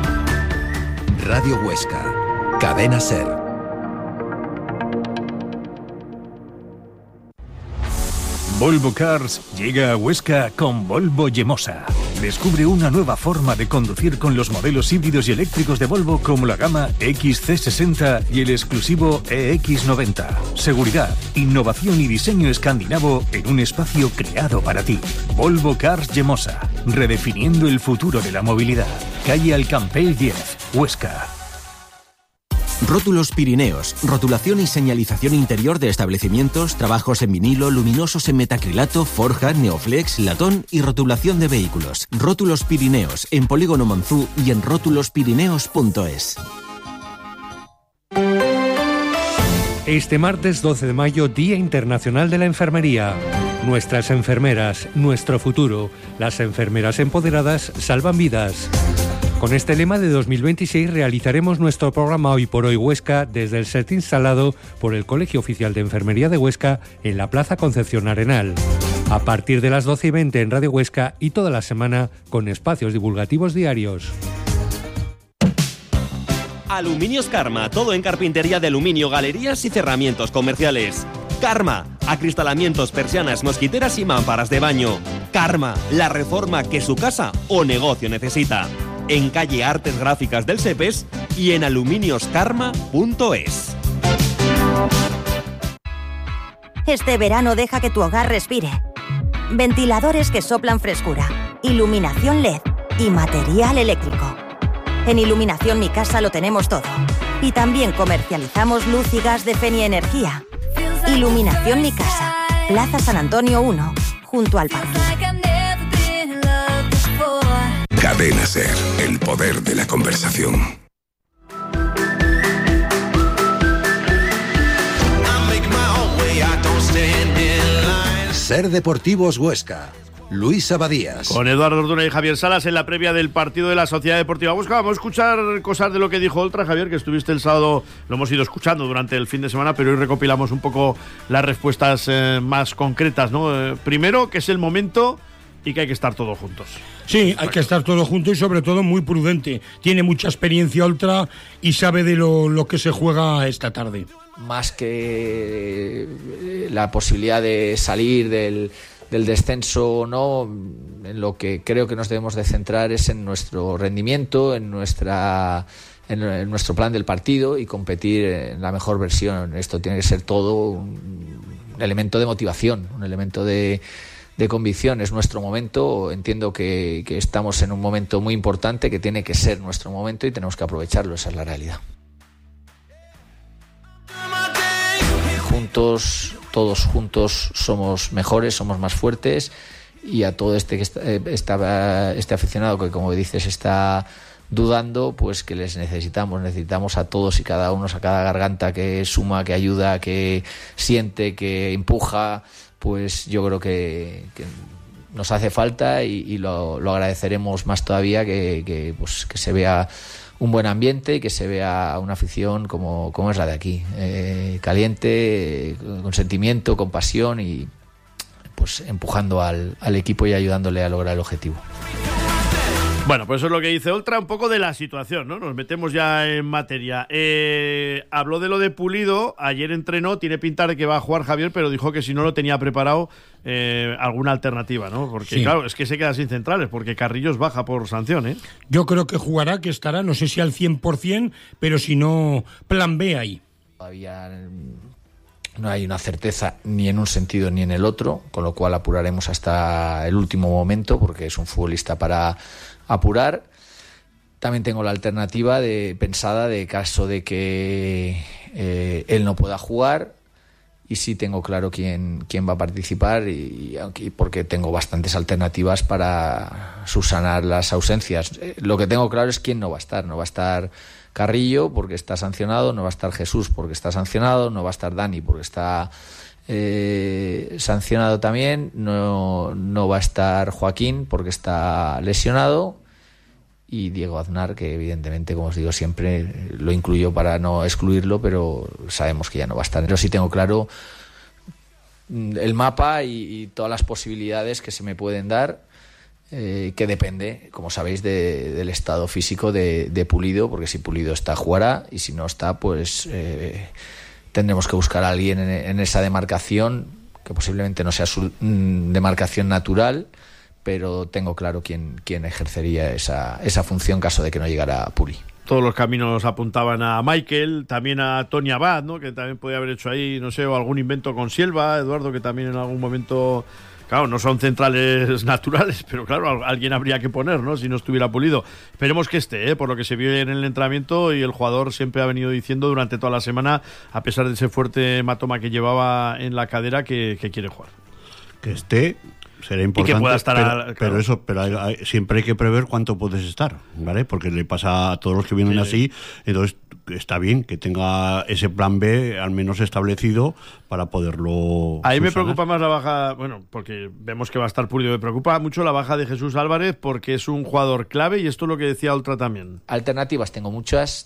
Radio Huesca, Cadena SER. Volvo Cars llega a Huesca con Volvo Yemosa. Descubre una nueva forma de conducir con los modelos híbridos y eléctricos de Volvo como la gama X C sesenta y el exclusivo E X noventa. Seguridad, innovación y diseño escandinavo en un espacio creado para ti. Volvo Cars Yemosa, redefiniendo el futuro de la movilidad. Calle Alcampell diez, Huesca. Rótulos Pirineos, rotulación y señalización interior de establecimientos, trabajos en vinilo, luminosos en metacrilato, forja, neoflex, latón y rotulación de vehículos. Rótulos Pirineos, en Polígono Monzú y en rótulos pirineos punto es. Este martes doce de mayo, Día Internacional de la Enfermería. Nuestras enfermeras, nuestro futuro. Las enfermeras empoderadas salvan vidas. Con este lema de dos mil veintiséis realizaremos nuestro programa Hoy por Hoy Huesca desde el set instalado por el Colegio Oficial de Enfermería de Huesca en la Plaza Concepción Arenal. A partir de las doce y veinte en Radio Huesca y toda la semana con espacios divulgativos diarios. Aluminios Karma, todo en carpintería de aluminio, galerías y cerramientos comerciales. Karma, acristalamientos, persianas, mosquiteras y mámparas de baño. Karma, la reforma que su casa o negocio necesita. En calle Artes Gráficas del Sepes y en aluminios karma punto es. Este verano deja que tu hogar respire. Ventiladores que soplan frescura, iluminación L E D y material eléctrico. En Iluminación Mi Casa lo tenemos todo. Y también comercializamos luz y gas de Fenia Energía. Iluminación Mi Casa, Plaza San Antonio uno, junto al parque. Cadena SER, el poder de la conversación. SER Deportivos Huesca. Luis Abadías. Con Eduardo Orduna y Javier Salas en la previa del partido de la Sociedad Deportiva Huesca. Vamos a escuchar cosas de lo que dijo Oltra, Javier, que estuviste el sábado, lo hemos ido escuchando durante el fin de semana, pero hoy recopilamos un poco las respuestas eh, más concretas, ¿no? Eh, primero, que es el momento y que hay que estar todos juntos. Sí, hay que estar todos juntos y sobre todo muy prudente. Tiene mucha experiencia Oltra y sabe de lo, lo que se juega esta tarde. Más que la posibilidad de salir del, del descenso o no, en lo que creo que nos debemos de centrar es en nuestro rendimiento, en nuestra en, en nuestro plan del partido y competir en la mejor versión. Esto tiene que ser todo un elemento de motivación, un elemento de de convicción. Es nuestro momento. Entiendo que, que estamos en un momento muy importante, que tiene que ser nuestro momento y tenemos que aprovecharlo. Esa es la realidad. Juntos, todos juntos somos mejores, somos más fuertes, y a todo este que está, está, este aficionado que, como dices, está dudando, pues que les necesitamos, necesitamos a todos y cada uno, a cada garganta que suma, que ayuda, que siente, que empuja. Pues yo creo que, que nos hace falta y, y lo, lo agradeceremos más todavía, que, que, pues, que se vea un buen ambiente y que se vea una afición como, como es la de aquí, eh, caliente, con sentimiento, con pasión y pues empujando al, al equipo y ayudándole a lograr el objetivo. Bueno, pues eso es lo que dice Oltra, un poco de la situación, ¿no? Nos metemos ya en materia. Eh, habló de lo de Pulido, ayer entrenó, tiene pinta de que va a jugar Javier, pero dijo que si no lo tenía preparado, eh, alguna alternativa, ¿no? Porque sí, claro, es que se queda sin centrales, porque Carrillos baja por sanción, ¿eh? Yo creo que jugará, que estará, no sé si al cien por ciento, pero si no, plan B ahí. Todavía no hay una certeza ni en un sentido ni en el otro, con lo cual apuraremos hasta el último momento, porque es un futbolista para apurar. También tengo la alternativa de pensada de caso de que eh, él no pueda jugar, y sí tengo claro quién, quién va a participar, y, y porque tengo bastantes alternativas para subsanar las ausencias. Eh, lo que tengo claro es quién no va a estar. No va a estar Carrillo porque está sancionado, no va a estar Jesús porque está sancionado, no va a estar Dani porque está eh, sancionado también, no, no va a estar Joaquín porque está lesionado, y Diego Aznar, que evidentemente, como os digo siempre, lo incluyo para no excluirlo, pero sabemos que ya no va a estar. Pero sí tengo claro el mapa y, y todas las posibilidades que se me pueden dar eh, que depende, como sabéis, de, del estado físico de, de Pulido, porque si Pulido está, jugará, y si no está, pues eh, tendremos que buscar a alguien en, en esa demarcación, que posiblemente no sea su mm, demarcación natural, pero tengo claro quién, quién ejercería esa, esa función en caso de que no llegara Puri. Todos los caminos apuntaban a Michael, también a Tony Abad, ¿no? Que también podía haber hecho ahí, no sé, o algún invento con Silva, Eduardo, que también en algún momento, claro, no son centrales naturales, pero claro, alguien habría que poner, ¿no? Si no estuviera Pulido. Esperemos que esté, ¿eh? Por lo que se vio en el entrenamiento, y el jugador siempre ha venido diciendo durante toda la semana, a pesar de ese fuerte hematoma que llevaba en la cadera, que, que quiere jugar. Que esté... será importante, y que pueda estar pero, a, claro. pero eso, pero hay, hay, siempre hay que prever cuánto puedes estar, ¿vale? Porque le pasa a todos los que vienen sí. así, entonces está bien que tenga ese plan B al menos establecido para poderlo Ahí subsanar. Me preocupa más la baja, bueno, porque vemos que va a estar Pulido, me preocupa mucho la baja de Jesús Álvarez, porque es un jugador clave, y esto es lo que decía Oltra también. Alternativas tengo muchas.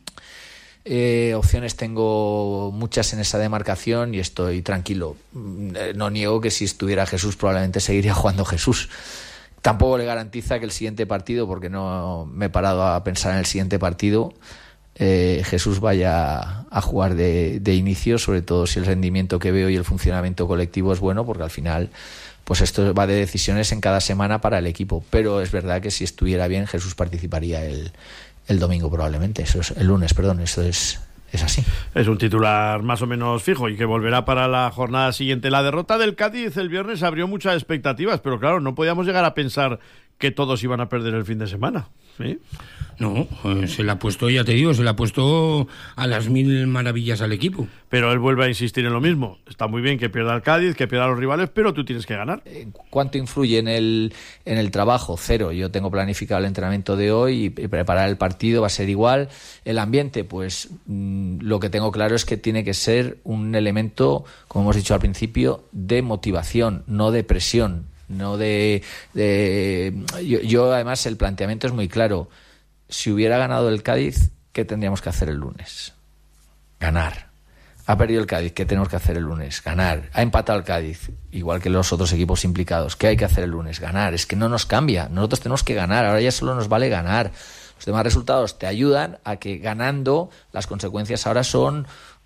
Eh, opciones tengo muchas en esa demarcación y estoy tranquilo. No niego que si estuviera Jesús probablemente seguiría jugando Jesús. Tampoco le garantiza que el siguiente partido, porque no me he parado a pensar en el siguiente partido, eh, Jesús vaya a jugar de, de inicio, sobre todo si el rendimiento que veo y el funcionamiento colectivo es bueno, porque al final pues esto va de decisiones en cada semana para el equipo. Pero es verdad que si estuviera bien, Jesús participaría el El domingo probablemente, eso es el lunes, perdón, eso es, es así. Es un titular más o menos fijo y que volverá para la jornada siguiente. La derrota del Cádiz el viernes abrió muchas expectativas, pero claro, no podíamos llegar a pensar que todos iban a perder el fin de semana, ¿sí? No, eh, se le ha puesto, ya te digo, se le ha puesto a las mil maravillas al equipo. Pero él vuelve a insistir en lo mismo. Está muy bien que pierda el Cádiz, que pierda a los rivales, pero tú tienes que ganar. ¿Cuánto influye en el, en el trabajo? Cero. Yo tengo planificado el entrenamiento de hoy y preparar el partido va a ser igual. El ambiente, pues mmm, lo que tengo claro es que tiene que ser un elemento, como hemos dicho al principio, de motivación, no de presión. No de, de yo, yo además el planteamiento es muy claro. Si hubiera ganado el Cádiz, ¿qué tendríamos que hacer el lunes? Ganar. Ha perdido el Cádiz, ¿qué tenemos que hacer el lunes? Ganar. Ha empatado el Cádiz, igual que los otros equipos implicados. ¿Qué hay que hacer el lunes? Ganar. Es que no nos cambia. Nosotros tenemos que ganar. Ahora ya solo nos vale ganar. Los demás resultados te ayudan a que ganando las consecuencias ahora son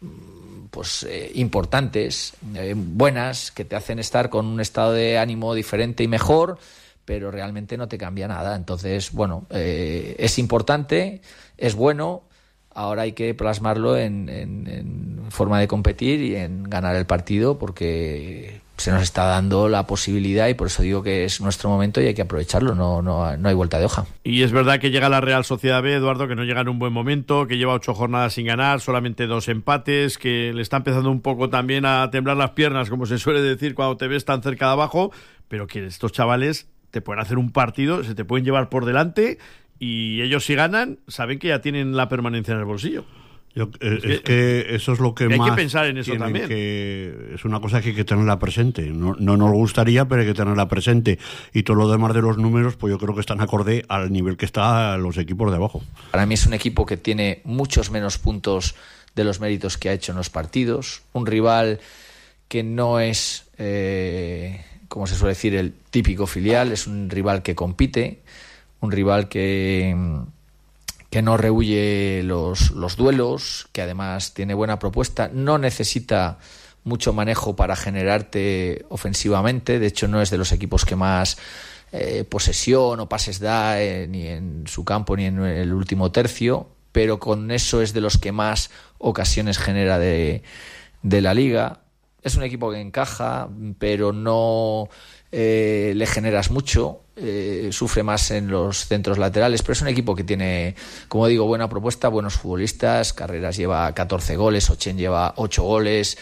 pues eh, importantes, eh, buenas, que te hacen estar con un estado de ánimo diferente y mejor, pero realmente no te cambia nada. Entonces, bueno, eh, es importante, es bueno, ahora hay que plasmarlo en, en, en forma de competir y en ganar el partido, porque se nos está dando la posibilidad y por eso digo que es nuestro momento y hay que aprovecharlo, no, no, no hay vuelta de hoja. Y es verdad que llega la Real Sociedad B, Eduardo, que no llega en un buen momento, que lleva ocho jornadas sin ganar, solamente dos empates, que le está empezando un poco también a temblar las piernas, como se suele decir cuando te ves tan cerca de abajo, pero que estos chavales te pueden hacer un partido, se te pueden llevar por delante y ellos si ganan, saben que ya tienen la permanencia en el bolsillo. Yo, eh, es, que, es que eso es lo que hay más que pensar en eso también. Que es una cosa que hay que tenerla presente. No, no nos gustaría, pero hay que tenerla presente. Y todo lo demás de los números, pues yo creo que están acorde al nivel que están los equipos de abajo. Para mí es un equipo que tiene muchos menos puntos de los méritos que ha hecho en los partidos. Un rival que no es, eh, como se suele decir, el típico filial. Es un rival que compite, un rival que... que no rehúye los, los duelos, que además tiene buena propuesta, no necesita mucho manejo para generarte ofensivamente, de hecho no es de los equipos que más eh, posesión o pases da, eh, ni en su campo ni en el último tercio, pero con eso es de los que más ocasiones genera de, de la liga. Es un equipo que encaja, pero no eh, le generas mucho. Eh, sufre más en los centros laterales, pero es un equipo que tiene, como digo, buena propuesta, buenos futbolistas. Carreras lleva catorce goles, Ochen lleva ocho goles,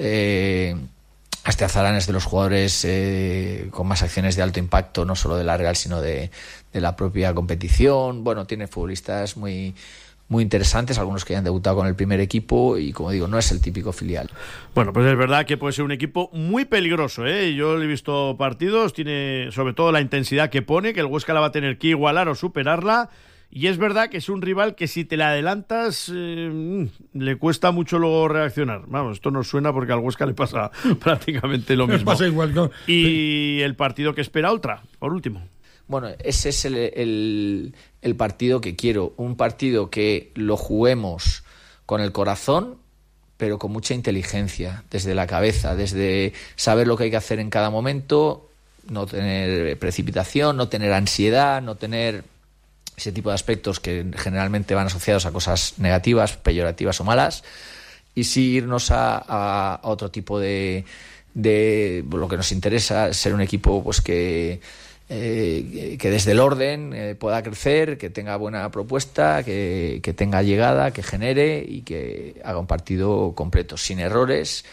eh, Asteazarán es de los jugadores eh, con más acciones de alto impacto, no solo de la Real sino de, de la propia competición. Bueno, tiene futbolistas muy muy interesantes, algunos que hayan debutado con el primer equipo y, como digo, no es el típico filial. Bueno, pues es verdad que puede ser un equipo muy peligroso, ¿eh? Yo le he visto partidos, tiene sobre todo la intensidad que pone, que el Huesca la va a tener que igualar o superarla, y es verdad que es un rival que si te le adelantas eh, le cuesta mucho luego reaccionar. Vamos, esto nos suena porque al Huesca le pasa prácticamente lo mismo. Pasa igual, ¿no? Y el partido que espera Oltra, por último. Bueno, ese es el, el, el partido que quiero, un partido que lo juguemos con el corazón, pero con mucha inteligencia, desde la cabeza, desde saber lo que hay que hacer en cada momento, no tener precipitación, no tener ansiedad, no tener ese tipo de aspectos que generalmente van asociados a cosas negativas, peyorativas o malas, y sí irnos a, a, a otro tipo de, de lo que nos interesa, ser un equipo pues que Eh, que desde el orden eh, pueda crecer, que tenga buena propuesta, que, que tenga llegada, que genere y que haga un partido completo, sin errores,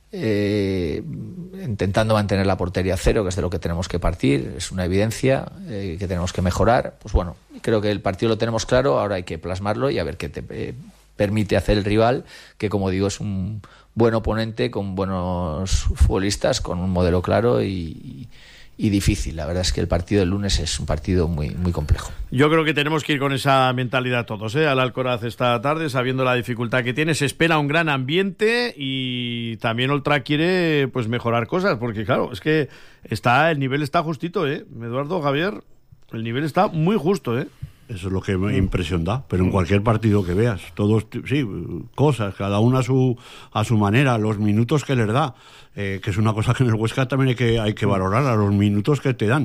eh, intentando mantener la portería cero, que es de lo que tenemos que partir, es una evidencia eh, que tenemos que mejorar. Pues bueno, creo que el partido lo tenemos claro, ahora hay que plasmarlo y a ver qué te eh, permite hacer el rival, que como digo es un buen oponente con buenos futbolistas, con un modelo claro y, y difícil. La verdad es que el partido del lunes es un partido muy, muy complejo. Yo creo que tenemos que ir con esa mentalidad todos, ¿eh? Al Alcoraz esta tarde, sabiendo la dificultad que tiene. Se espera un gran ambiente y también Oltra quiere pues mejorar cosas, porque claro, es que está el nivel está justito, ¿eh? Eduardo, Javier, el nivel está muy justo, ¿eh? Eso es lo que me impresión da, pero en cualquier partido que veas, todos, sí, cosas, cada uno a su a su manera, los minutos que les da, eh, que es una cosa que en el Huesca también hay que hay que valorar, a los minutos que te dan,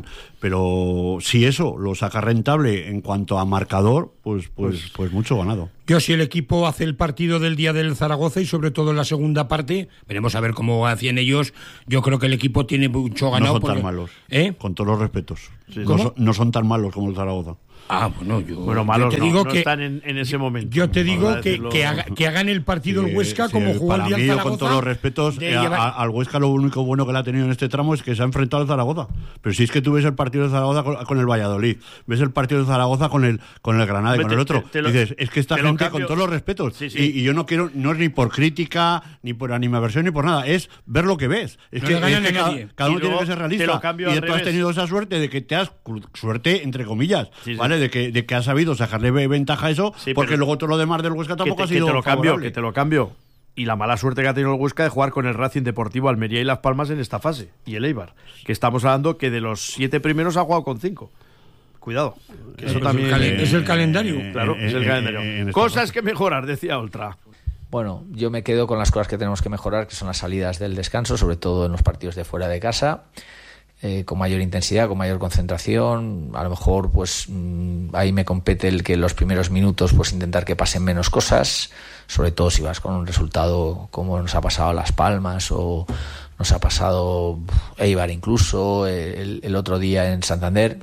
pero si eso lo saca rentable en cuanto a marcador, pues pues pues, pues mucho ganado. Yo, si el equipo hace el partido del día del Zaragoza y sobre todo en la segunda parte, veremos a ver cómo hacían ellos. Yo creo que el equipo tiene mucho ganado. No son porque... tan malos, ¿eh? Con todos los respetos. Sí. No, son, no son tan malos como el Zaragoza. Ah, bueno, yo, bueno, malos yo te digo no, que no están en, en ese momento. Yo te digo Para que, decirlo... que, haga, que hagan el partido Sí, el Huesca sí, como jugó el día mí, del Zaragoza. Con todos los respetos, eh, llevar... a, al Huesca lo único bueno que le ha tenido en este tramo es que se ha enfrentado al Zaragoza. Pero si es que tú ves el partido de Zaragoza con, con el Valladolid, ves el partido de Zaragoza con el con el Granada y con el otro, te, te lo, dices, es que esta gente, cambio... con todos los respetos, sí, sí. Y, y yo no quiero, no es ni por crítica, ni por animaversión, ni por nada, es ver lo que ves. Es no que, es que cada, cada uno luego, tiene que ser realista. Y tú has tenido esa suerte de que te has, suerte entre comillas, sí, sí. ¿vale? De que, de que has sabido sacarle ventaja a eso, sí, porque luego todo lo demás del Huesca tampoco te, ha sido que te lo favorable. cambio, que te lo cambio. Y la mala suerte que ha tenido el Huesca de jugar con el Racing Deportivo, Almería y Las Palmas en esta fase. Y el Eibar, que estamos hablando que de los siete primeros ha jugado con cinco. Cuidado. Que eso eh, también es, el eh, es el calendario. Eh, claro, eh, es el eh, calendario. Eh, Cosas que mejorar, decía Oltra. Bueno, yo me quedo con las cosas que tenemos que mejorar, que son las salidas del descanso, sobre todo en los partidos de fuera de casa. Eh, con mayor intensidad, con mayor concentración, a lo mejor pues mmm, ahí me compete el que en los primeros minutos pues intentar que pasen menos cosas, sobre todo si vas con un resultado como nos ha pasado a Las Palmas o nos ha pasado Eibar incluso el, el otro día en Santander,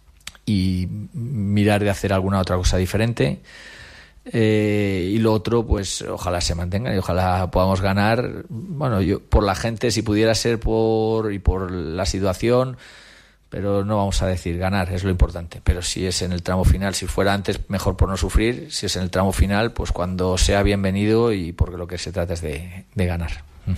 y mirar de hacer alguna otra cosa diferente. Eh, y lo otro, pues ojalá se mantenga y ojalá podamos ganar. Bueno, yo por la gente, si pudiera ser por y por la situación, pero no vamos a decir ganar, es lo importante. Pero si es en el tramo final, si fuera antes, mejor por no sufrir. Si es en el tramo final, pues cuando sea bienvenido, y porque lo que se trata es de, de ganar.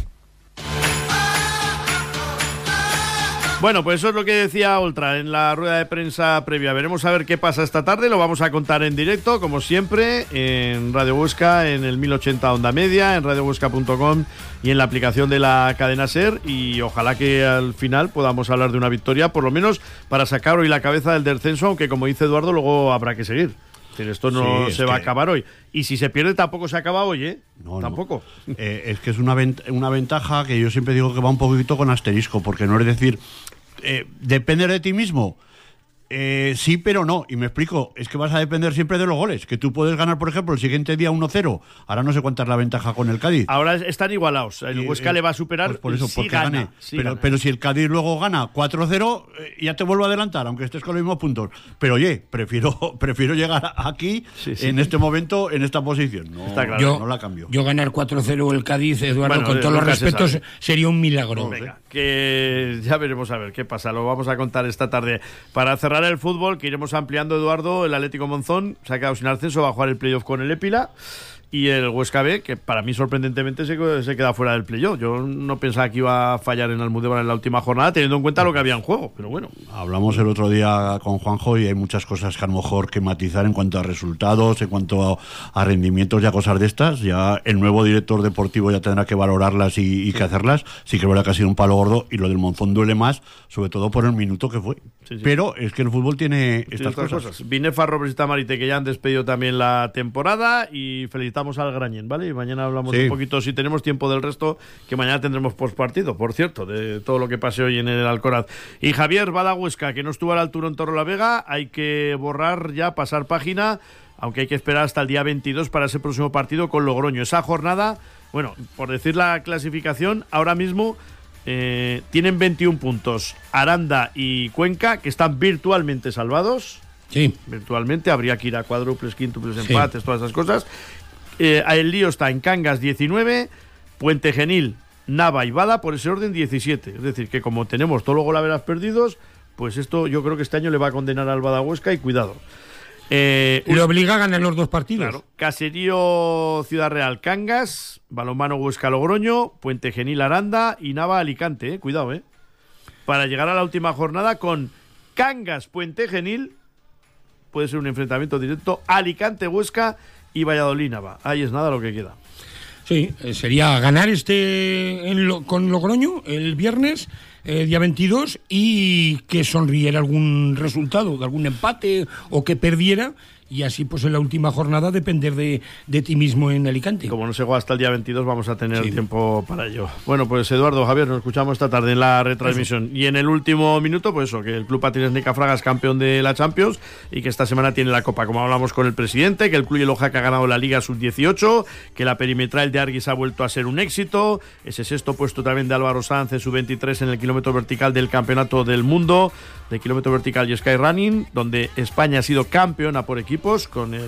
Bueno, pues eso es lo que decía Oltra en la rueda de prensa previa. Veremos a ver qué pasa esta tarde. Lo vamos a contar en directo, como siempre, en Radio Huesca, en el mil ochenta Onda Media, en radio huesca punto com y en la aplicación de la cadena SER. Y ojalá que al final podamos hablar de una victoria, por lo menos para sacar hoy la cabeza del descenso, aunque como dice Eduardo, luego habrá que seguir. Es decir, esto no sí, se va que... a acabar hoy. Y si se pierde tampoco se acaba hoy, ¿eh? No, tampoco. No. Eh, es que es una, vent- una ventaja que yo siempre digo que va un poquito con asterisco, porque no es decir, eh, depender de ti mismo. Eh, sí, pero no, y me explico, es que vas a depender siempre de los goles, que tú puedes ganar, por ejemplo, el siguiente día uno cero, ahora no sé cuánta es la ventaja con el Cádiz. Ahora están igualados, el Huesca eh, le va a superar, pues por eso, sí porque gana, gane, sí pero, gana. pero si el Cádiz luego gana cuatro cero, eh, ya te vuelvo a adelantar, aunque estés con los mismos puntos, pero oye, prefiero prefiero llegar aquí, sí, sí. en este momento, en esta posición, no, Está claro. yo, no la cambio. Yo ganar cuatro cero el Cádiz, Eduardo, bueno, con todos los respetos, se sería un milagro. Venga, que ya veremos a ver qué pasa, lo vamos a contar esta tarde. Para cerrar el fútbol, que iremos ampliando, Eduardo, el Atlético Monzón se ha quedado sin ascenso, va a jugar el playoff con el Épila, y el Huesca B, que para mí sorprendentemente se, se queda fuera del playoff. Yo no pensaba que iba a fallar en Almudévar en la última jornada, teniendo en cuenta lo que había en juego, pero bueno. Hablamos el otro día con Juanjo y hay muchas cosas que a lo mejor que matizar en cuanto a resultados, en cuanto a, a rendimientos y a cosas de estas. Ya el nuevo director deportivo ya tendrá que valorarlas y, y que hacerlas. Sí que es verdad que ha sido un palo gordo, y lo del Monzón duele más, sobre todo por el minuto que fue. sí, sí. Pero es que el fútbol tiene sí, estas, estas cosas. cosas. Binefa, Robres y Tamarite, que ya han despedido también la temporada, y felicitamos al Grañén, ¿vale? Y mañana hablamos sí. un poquito, si tenemos tiempo, del resto, que mañana tendremos postpartido, por cierto, de todo lo que pase hoy en el Alcoraz. Y Javier, va la Huesca, que no estuvo a la altura en Torrelavega, hay que borrar ya, pasar página, aunque hay que esperar hasta el día veintidós para ese próximo partido con Logroño. Esa jornada, bueno, por decir la clasificación, ahora mismo eh, tienen veintiún puntos Aranda y Cuenca, que están virtualmente salvados. Sí. Virtualmente, habría que ir a cuádruples, quíntuples, sí. empates, todas esas cosas. Eh, el lío está en Cangas diecinueve, Puente Genil, Nava y Bada, por ese orden diecisiete. Es decir, que como tenemos todos los golaveras perdidos, pues esto yo creo que este año le va a condenar al Bada Huesca, y cuidado. Eh, Le obliga a ganar los dos partidos. Claro. Caserío Ciudad Real Cangas, Balonmano Huesca Logroño, Puente Genil Aranda y Nava Alicante, eh. Cuidado, eh. Para llegar a la última jornada con Cangas Puente Genil, puede ser un enfrentamiento directo, Alicante Huesca y Valladolid Nava. Ahí es nada lo que queda. Sí, sería ganar este en lo, con Logroño el viernes, eh, día veintidós, y que sonriera algún resultado, de algún empate o que perdiera, y así pues en la última jornada depender de, de ti mismo en Alicante. Como no se juega hasta el día veintidós, vamos a tener sí. tiempo para ello. Bueno, pues Eduardo, Javier, nos escuchamos esta tarde en la retransmisión. Eso. Y en el último minuto, pues eso, que el Club Patines Nica-Fraga es campeón de la Champions y que esta semana tiene la Copa, como hablamos con el presidente, que el Club Loja, que ha ganado la Liga sub dieciocho, que la perimetral de Arguis ha vuelto a ser un éxito, ese sexto puesto también de Álvaro Sanz en sub veintitrés en el kilómetro vertical del Campeonato del Mundo de kilómetro vertical y Sky Running, donde España ha sido campeona por equipos con el